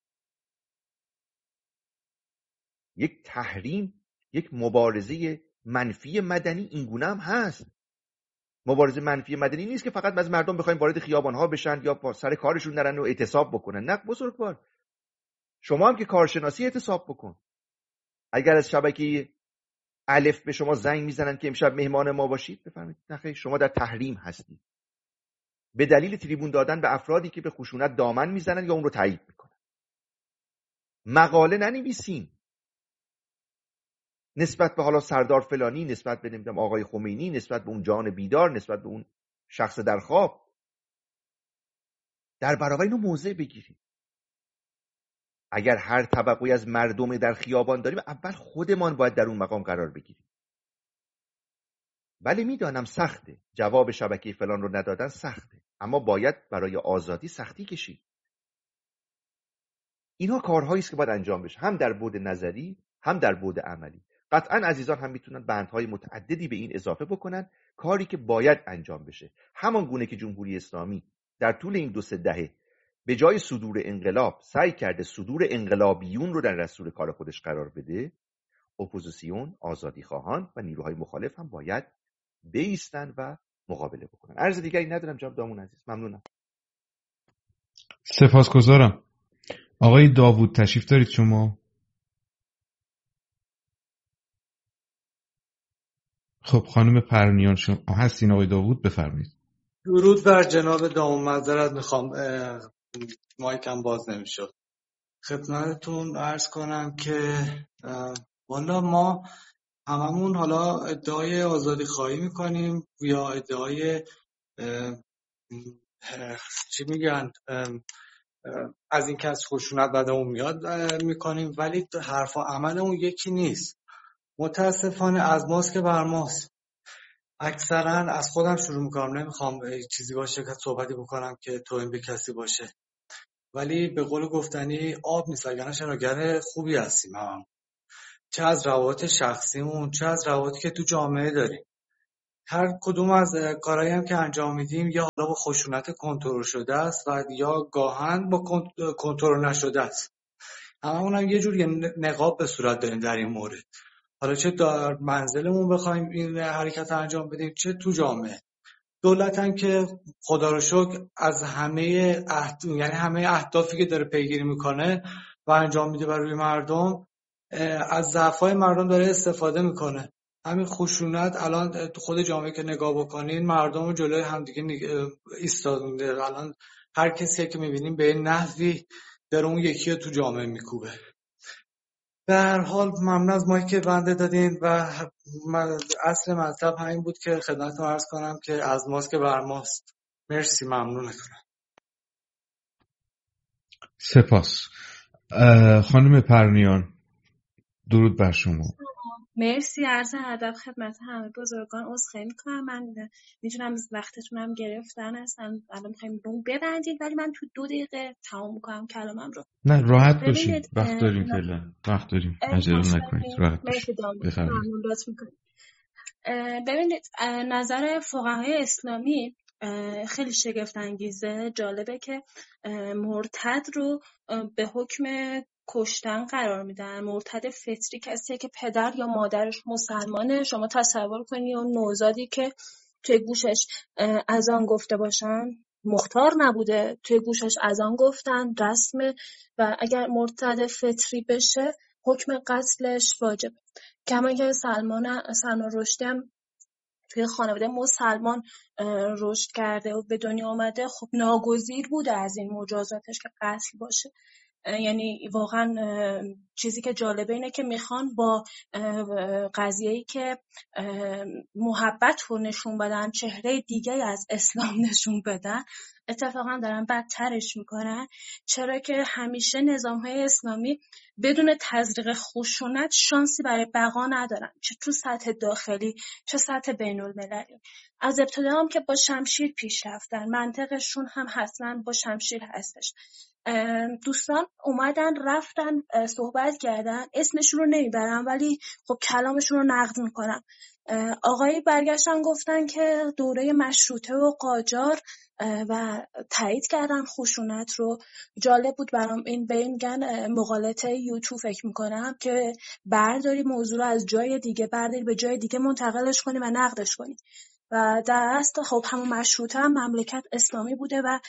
یک تحریم، یک مبارزه منفی مدنی اینگونه هم هست. مبارزه منفی مدنی نیست که فقط از مردم بخوایم وارد خیابان‌ها بشن یا با سر کارشون نرن و اعتصاب بکنن. نه بزرگوار، شما هم که کارشناسی اعتصاب بکن. اگر از شبکه الف به شما زنگ میزنن که امشب مهمان ما باشید، بفرمایید نخیر، شما در تحریم هستید به دلیل تریبون دادن به افرادی که به خشونت دامن میزنن یا اون رو تایید میکنن. مقاله ننویسین نسبت به حالا سردار فلانی، نسبت به نمیدونم آقای خمینی، نسبت به اون جان بیدار، نسبت به اون شخص در خواب. در برابر اینو موضع بگیرید. اگر هر طبقه‌ای از مردم در خیابان داریم، اول خودمان باید در اون مقام قرار بگیریم. ولی میدانم سخته، جواب شبکه فلان رو ندادن سخته، اما باید برای آزادی سختی کشید. اینها کارهایی است که باید انجام بشه، هم در بعد نظری هم در بعد عملی. قطعا عزیزان هم میتونن بندهای متعددی به این اضافه بکنن، کاری که باید انجام بشه. همان گونه که جمهوری اسلامی در طول این دو سه دهه به جای صدور انقلاب سعی کرده صدور انقلابیون رو در رأس کار خودش قرار بده، اپوزیسیون، آزادی خواهان و نیروهای مخالف هم باید بایستن و مقابله بکنن. عرض دیگری ندارم جناب دامون عزیز، ممنونم. سپاسگزارم. آقای داوود تشریف دارید شما؟ خب خانم پرنیان شما هستین. آقای داوود بفرمایید. درود بر جناب دامون. معذرت میخوام مایکم باز نمیشد. خدمتتون عرض کنم که والا ما هممون حالا ادعای آزادی خواهی میکنیم یا ادعای اه، اه، چی میگن اه، اه، از این که از خشونت بدمون میاد اه، میکنیم، ولی حرف و عملمون یکی نیست. متاسفانه از ماست که بر ماست. اکثرا از خودم شروع میکنم، نمیخوام چیزی باشه که صحبتی بکنم که توهین به کسی باشه، ولی به قول گفتنی آب نیست وگرنه شناگر خوبی هستیم هم. چه از روابط شخصیمون، چه از روابطی که تو جامعه داریم. هر کدوم از کارهایی هم که انجام میدیم یا حالا با خشونت کنترل شده است و یا گاهن با کنترل نشده است. هممون هم یه جور نقاب به صورت داریم در این مورد. حالا چه در منزلمون بخوایم این حرکت انجام بدیم، چه تو جامعه. دولت هم که خدا رو شکر از همه اهد... یعنی همه اهدافی که داره پیگیری میکنه و انجام میده برای مردم، از ضعف‌های مردم داره استفاده میکنه. همین خشونت الان تو خود جامعه که نگاه بکنین، مردم رو جلوی همدیگه ایستادونده. الان هر کسی که میبینیم به نحوی داره اون یکی رو تو جامعه میکوبه. به هر حال ممنون از مایی که بنده دادین و اصل مطلب همین بود که خدمتتون عرض کنم که از ماست که بر ماست. مرسی، ممنونتونم. سپاس. خانم پرنیان، درود بر شما. مرسی، عرض ادب خدمت همه بزرگان. عذرخواهی میکنم، من میدونم وقتتونم گرفتن هستم، الان میخوایم اون ببندید، ولی من تو دو دقیقه تمام میکنم کلامم رو. نه راحت باشید، وقت داریم فعلا، وقت داریم، عجله نکنید، راحت باشید. ممنون لطف میکنید. ببینید نظر فقهای اسلامی خیلی شگفت انگیزه. جالبه که مرتد رو به حکم کشتن قرار میدن. مرتد فطری کسیه که پدر یا مادرش مسلمانه. شما تصور کنید اون نوزادی که توی گوشش اذان گفته باشن، مختار نبوده، توی گوشش اذان گفتن، رسمه، و اگر مرتد فطری بشه حکم قتلش واجب. کما که سلمان سلمان رشدی هم توی خانواده مسلمان رشد کرده و به دنیا آمده، خب ناگزیر بوده از این مجازاتش که قتل باشه. یعنی واقعا چیزی که جالبه اینه که میخوان با قضیه‌ای که محبت رو نشون بدن، چهره دیگه از اسلام نشون بدن، اتفاقا دارن بدترش میکنن. چرا که همیشه نظام‌های اسلامی بدون تزریق خشونت شانسی برای بقا ندارن، چه تو سطح داخلی چه سطح بین‌المللی. از ابتدا هم که با شمشیر پیش رفتن، منطقشون هم حتما با شمشیر هستش. دوستان اومدن رفتن صحبت کردن، اسمشون رو نمیبرم ولی خب کلامشون رو نقد میکنم. آقایی برگشتن گفتن که دوره مشروطه و قاجار و تایید کردن خشونت رو. جالب بود برام این به این میگن مقالطه یوتیوب فکر میکنم که برداری موضوع رو از جای دیگه برداری به جای دیگه منتقلش کنی و نقدش کنی. و در اصل خب همون مشروطه هم مملکت اسلامی بوده و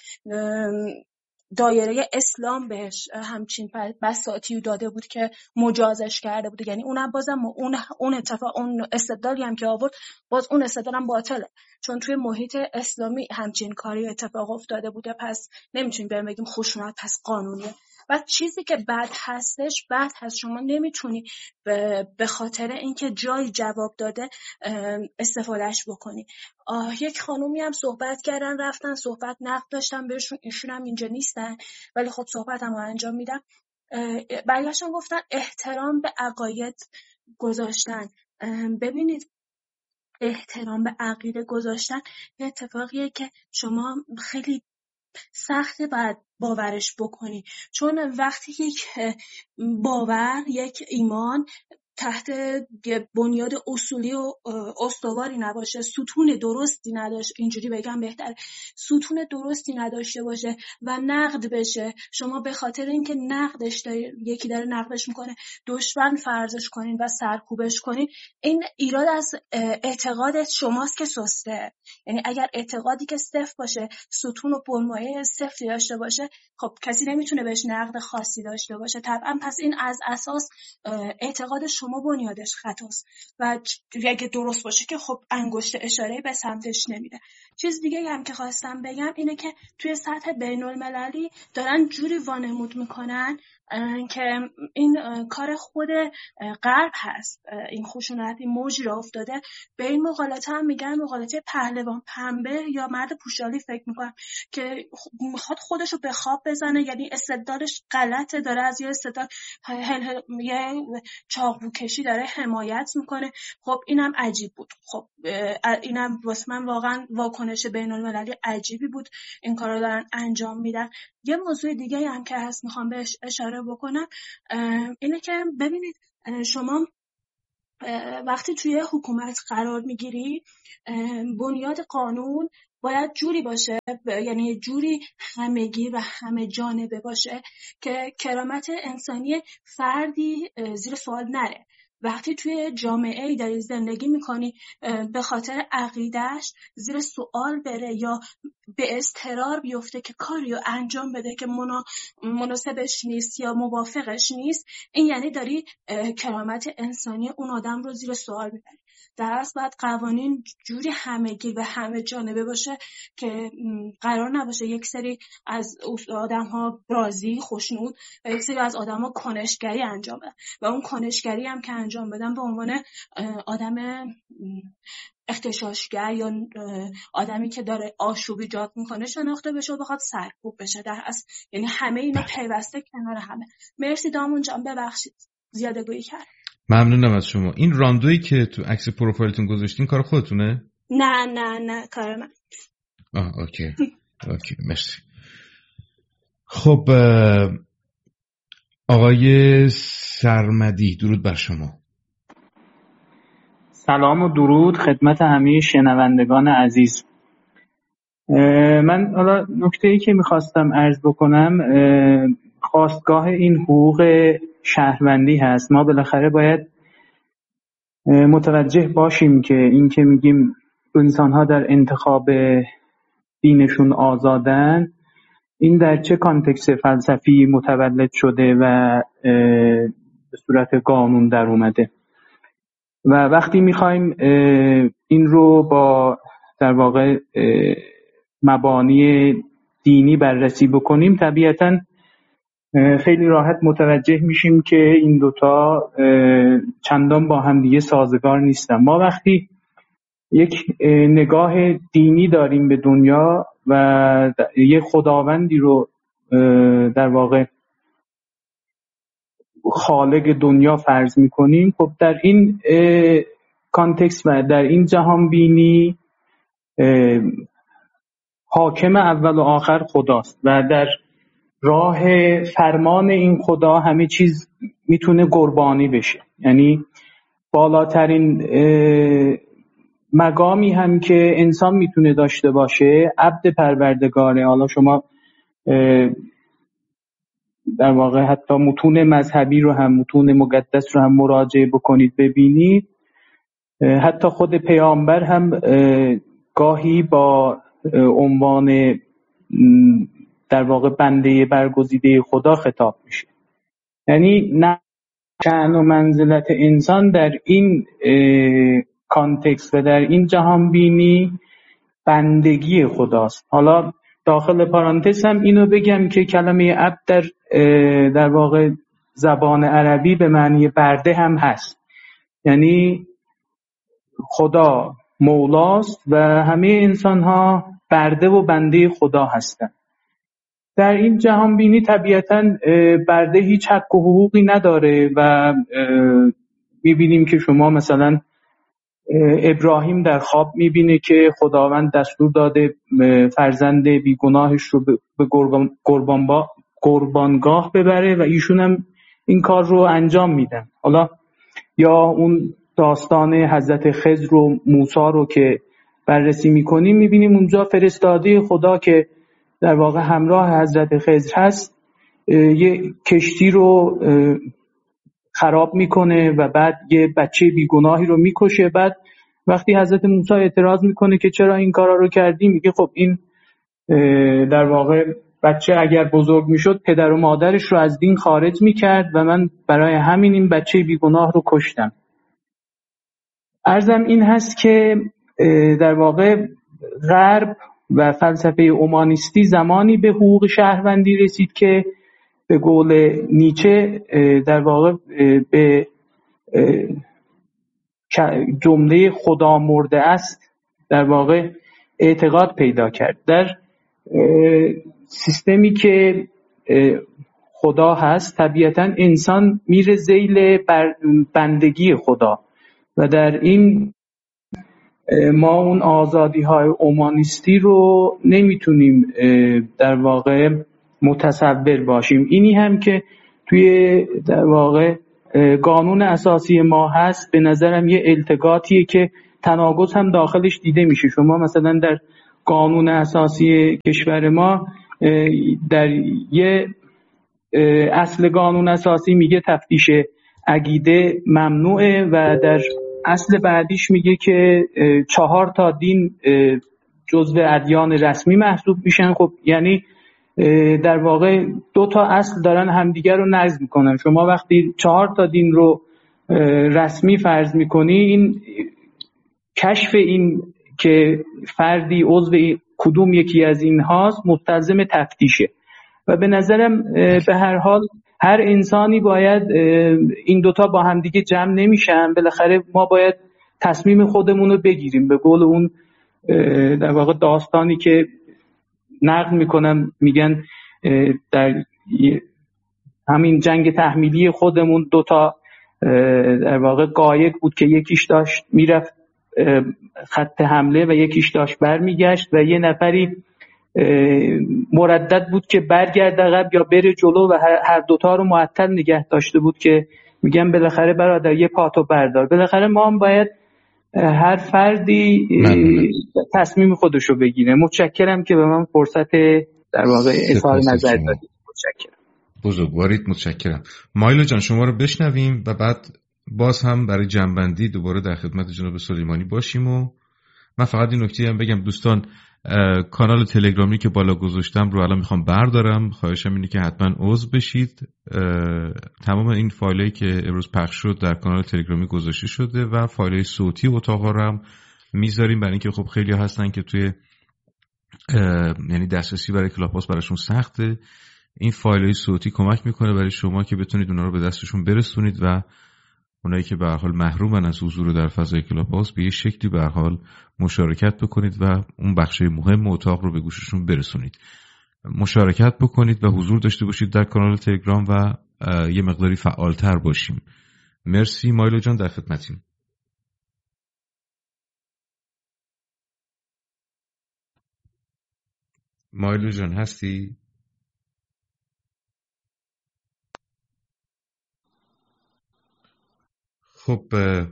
دایره اسلام بهش همچین بساطی داده بود که مجازش کرده بود. یعنی اونم بازم اون اون اتفاق اون استدلالی هم که آورد، باز اون استدلال هم باطله، چون توی محیط اسلامی همچین کاری اتفاق افتاده بوده. پس نمیتونیم بریم بگیم خشونت پس قانونیه. و چیزی که بد هستش، بد هست. شما نمیتونی به خاطر اینکه جای جواب داده استفادهش بکنی. یک خانومی هم صحبت کردن، رفتن صحبت نقد داشتن بهشون، ایشون هم اینجا نیستن ولی خب صحبت هم انجام میدم. برگشتن گفتن احترام به عقاید گذاشتن. ببینید احترام به عقیده گذاشتن یه اتفاقیه که شما خیلی سخته باید باورش بکنی، چون وقتی یک باور، یک ایمان تحت بنیاد اصولی و استواری نباشه، ستون درستی نداشته، اینجوری بگم بهتره، ستون درستی نداشته باشه و نقد بشه، شما به خاطر اینکه نقدش داره، یکی داره نقدش میکنه، دشمن فرضش کنین و سرکوبش کنین، این ایراد از اعتقادت شماست که سسته. یعنی اگر اعتقادی که صفر باشه، ستون و بنمایه صفری داشته باشه، خب کسی نمیتونه بهش نقد خاصی داشته باشه طبعا. پس این از اساس اعتقاد شما بنیادش خطاست و اگه درست باشه که خب انگشت اشاره به سمتش نمیره. چیز دیگه هم که خواستم بگم اینه که توی سطح بین المللی دارن جوری وانمود میکنن که این کار خود غرب هست، این خشونت این موجی را افتاده. به این مقالطه هم میگن مقالطه پهلوان پنبه یا مرد پوشالی فکر میکنم که میخواد خودشو به خواب بزنه، یعنی استدلالش غلطه، داره از یه استدلال یه چاقو کشی داره حمایت میکنه. خب اینم عجیب بود. خب اینم واسه من واقعا واکنش بین المللی عجیبی بود، این کارو دارن انجام میدن. یه موضوع دیگه هم که هست میخوام بهش اشاره بکنم اینه که ببینید شما وقتی توی حکومت قرار میگیری بنیاد قانون باید جوری باشه، یعنی جوری همگی و همه جانبه باشه که کرامت انسانی فردی زیر سوال نره. وقتی توی جامعه‌ای داری زندگی میکنی به خاطر عقیدهش زیر سوال بره یا به اضطرار بیفته که کاریو انجام بده که مناسبش نیست یا موافقش نیست، این یعنی داری کرامت انسانی اون آدم رو زیر سوال میبری. در اصل باید قوانین جوری همگیر و همه جانبه باشه که قرار نباشه یک سری از آدم ها راضی خوشنود و یک سری از آدم ها کنشگری انجام بدن و اون کنشگری هم که انجام بدن به عنوان آدم اغتشاشگر یا آدمی که داره آشوب ایجاد میکنه شناخته بشه و بخواد سرکوب بشه. در اصل یعنی همه اینا پیوسته کنار همه. مرسی دامون جان، ببخشید زیاده گویی کردم. ممنونم از شما. این راندویی که تو عکس پروفایلتون گذاشتین کار خودتونه؟ نه نه نه کار من. آه اوکی اوکی مرسی. خب آقای سرمدی درود بر شما. سلام و درود خدمت همه شنوندگان عزیز. من حالا نکته‌ای که میخواستم عرض بکنم خواستگاه این حقوق شهروندی هست. ما بالاخره باید متوجه باشیم که این که میگیم انسان‌ها در انتخاب دینشون آزادن، این در چه کانتکست فلسفی متولد شده و به صورت قانون در اومده. و وقتی میخوایم این رو با در واقع مبانی دینی بررسی بکنیم طبیعتاً خیلی راحت متوجه میشیم که این دوتا چندان با هم دیگه سازگار نیستن. ما وقتی یک نگاه دینی داریم به دنیا و یک خداوندی رو در واقع خالق دنیا فرض میکنیم، خب در این کانتکست و در این جهان بینی حاکم اول و آخر خداست و در راه فرمان این خدا همه چیز میتونه قربانی بشه. یعنی بالاترین مقامی هم که انسان میتونه داشته باشه عبد پروردگاره. حالا شما در واقع حتی متون مذهبی رو هم متون مقدس رو هم مراجعه بکنید ببینید، حتی خود پیامبر هم گاهی با عنوان در واقع بنده برگزیده خدا خطاب میشه. یعنی نه شأن و منزلت انسان در این کانتکست و در این جهان بینی بندگی خداست. حالا داخل پارانتز هم اینو بگم که کلمه عبد در در واقع زبان عربی به معنی برده هم هست. یعنی خدا مولاست و همه انسان ها برده و بنده خدا هستند. در این جهان بینی طبیعتاً برده هیچ حق و حقوقی نداره و میبینیم که شما مثلا ابراهیم در خواب میبینه که خداوند دستور داده فرزند بیگناهش رو به قربان قربانگاه ببره و ایشون هم این کار رو انجام میدن. حالا یا اون داستان حضرت خضر و موسی رو که بررسی میکنیم میبینیم اونجا فرستاده خدا که در واقع همراه حضرت خضر هست یه کشتی رو خراب میکنه و بعد یه بچه بیگناهی رو میکشه. بعد وقتی حضرت موسی اعتراض میکنه که چرا این کارا رو کردی، میگه خب این در واقع بچه اگر بزرگ میشد پدر و مادرش رو از دین خارج میکرد و من برای همین این بچه بیگناه رو کشتم. عرضم این هست که در واقع غرب و فلسفه اومانیستی زمانی به حقوق شهروندی رسید که به قول نیچه در واقع به جمله خدا مرده است در واقع اعتقاد پیدا کرد. در سیستمی که خدا هست طبیعتا انسان میره ذیل بندگی خدا و در این ما اون آزادی های اومانیستی رو نمیتونیم در واقع متصور باشیم. اینی هم که توی در واقع قانون اساسی ما هست به نظرم یه التقاطیه که تناقض هم داخلش دیده میشه. شما مثلا در قانون اساسی کشور ما در یه اصل قانون اساسی میگه تفتیش عقیده ممنوعه و در اصل بعدیش میگه که چهار تا دین جزو ادیان رسمی محسوب میشن. خب یعنی در واقع دو تا اصل دارن همدیگر رو نقض میکنن. شما وقتی چهار تا دین رو رسمی فرض میکنی، این کشف این که فردی عضو کدوم یکی از این هاست مستلزم تفتیشه و به نظرم به هر حال هر انسانی باید این دوتا با همدیگه جمع نمیشن. بالاخره ما باید تصمیم خودمون رو بگیریم. به قول اون در واقع داستانی که نقل میکنم، میگن در همین جنگ تحمیلی خودمون دوتا در واقع قایق بود که یکیش داشت میرفت خط حمله و یکیش داشت برمیگشت و یه نفری مردد بود که برگرده عقب یا بره جلو و هر دوتا رو معطل نگه داشته بود که میگن بالاخره برادر یه پاتو بردار. بالاخره ما هم باید هر فردی تصمیم خودشو بگیره. متشکرم که به من فرصت در واقع اظهار نظر دادید. متشکرم. بزرگوارید. متشکرم. مایلو جان شما رو بشنویم و بعد باز هم برای جنبندی دوباره در خدمت جناب سلیمانی باشیم. و من فقط این نکته هم بگم دوستان، کانال تلگرامی که بالا گذاشتم رو الان میخوام بردارم. خواهشم اینه که حتما عضو بشید. تمام این فایلایی که امروز پخش شد در کانال تلگرامی گذاشته شده و فایلای صوتی اتاقا رو هم میذاریم، برای اینکه خب خیلی هستن که توی یعنی دسترسی برای کلاب هاوس براشون سخته. این فایلای صوتی کمک میکنه برای شما که بتونید اونا رو به دستشون برسونید و اونایی که به هر حال محرومن از حضور در فضای کلاب هاوس به یه شکلی به هر حال مشارکت بکنید و اون بخش مهم اتاق رو به گوششون برسونید. مشارکت بکنید و حضور داشته باشید در کانال تلگرام و یه مقداری فعالتر باشیم. مرسی مایلو جان، در خدمتیم. مایلو جان هستی؟ خب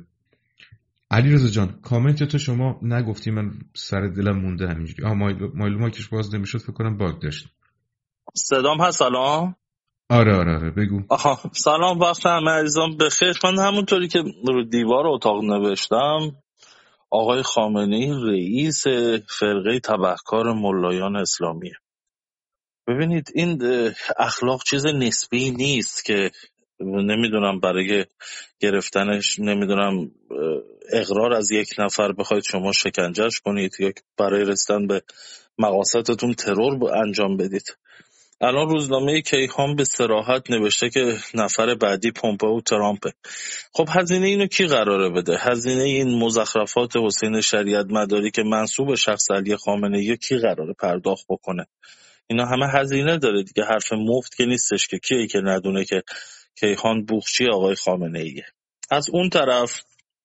علیرضا جان کامنت تو شما نگفتی، من سر دلم مونده همینجوری. آها مایلو مایلو مایکش باز نمیشد، فکر کنم باگ داشت. صدام هست الان؟ آره آره آره بگو. آها سلام، وقت همه عزیزان بخیر. من همونطوری که رو دیوار اتاق نوشتم، آقای خامنه‌ای رئیس فرقه تبهکار ملایان اسلامیه. ببینید این اخلاق چیز نسبی نیست که نمیدونم برای گرفتنش نمیدونم اقرار از یک نفر بخواید شما شکنجهش کنید یا برای رسیدن به مقاصدتون ترور انجام بدید. الان روزنامه کیهان به صراحت نوشته که نفر بعدی پومپئو ترامپه. خب هزینه اینو کی قراره بده؟ هزینه این مزخرفات حسین شریعت مداری که منسوب شخص علی خامنه‌ای کی قراره پرداخت بکنه؟ اینا همه هزینه داره دیگه، حرف مفت که نیستش که کیه که ندونه که کیهان بوخچی آقای خامنه‌ایه. از اون طرف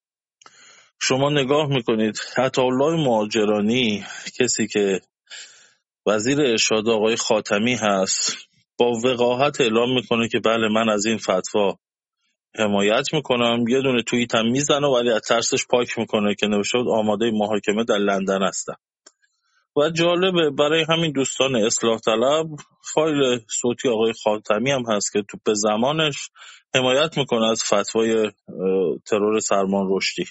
شما نگاه میکنید عطاالله مهاجرانی، کسی که وزیر ارشاد آقای خاتمی هست، با وقاحت اعلام میکنه که بله من از این فتوا حمایت میکنم. یه دونه توییت هم میزنه ولی از ترسش پاک میکنه که نوشته بود آماده محاکمه در لندن هستم. و جالبه برای همین دوستان اصلاح طلب فایل صوتی آقای خاتمی هم هست که تو به زمانش حمایت میکنه از فتوای ترور سلمان رشدی.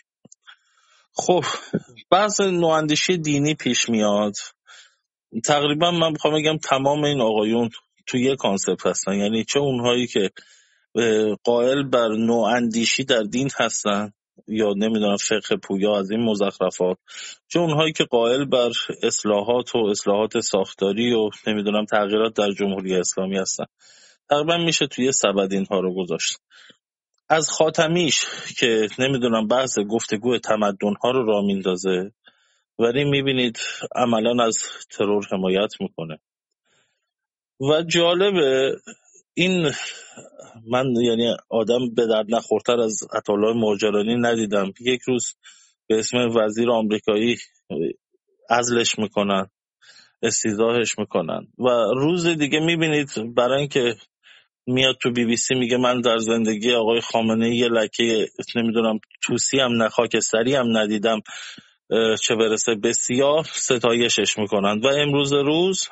خب بحث نواندیشی دینی پیش میاد. تقریبا من میخوام بگم تمام این آقایون تو یک کانسپت هستن، یعنی چه اونهایی که قائل بر نواندیشی در دین هستن یا نمیدونم فقه پویا از این مزخرفات، چه اونهایی که قائل بر اصلاحات و اصلاحات ساختاری و نمیدونم تغییرات در جمهوری اسلامی هستن. تقریبا میشه توی سبد اینها رو گذاشت. از خاتمیش که نمیدونم بحث گفتگو تمدن ها رو راه میندازه، ولی میبینید عملا از ترور حمایت میکنه. و جالبه این، من یعنی آدم به درد نخورتر از عطاالله ماجرانی ندیدم. یک روز به اسم وزیر آمریکایی عزلش میکنن، استیضاحش میکنن و روز دیگه میبینید برای اینکه میاد تو بی بی سی میگه من در زندگی آقای خامنه‌ای یه لکه نمیدونم توسی هم نه خاکستری هم ندیدم، چه برسه به سیاه، ستایشش میکنن. و امروز روز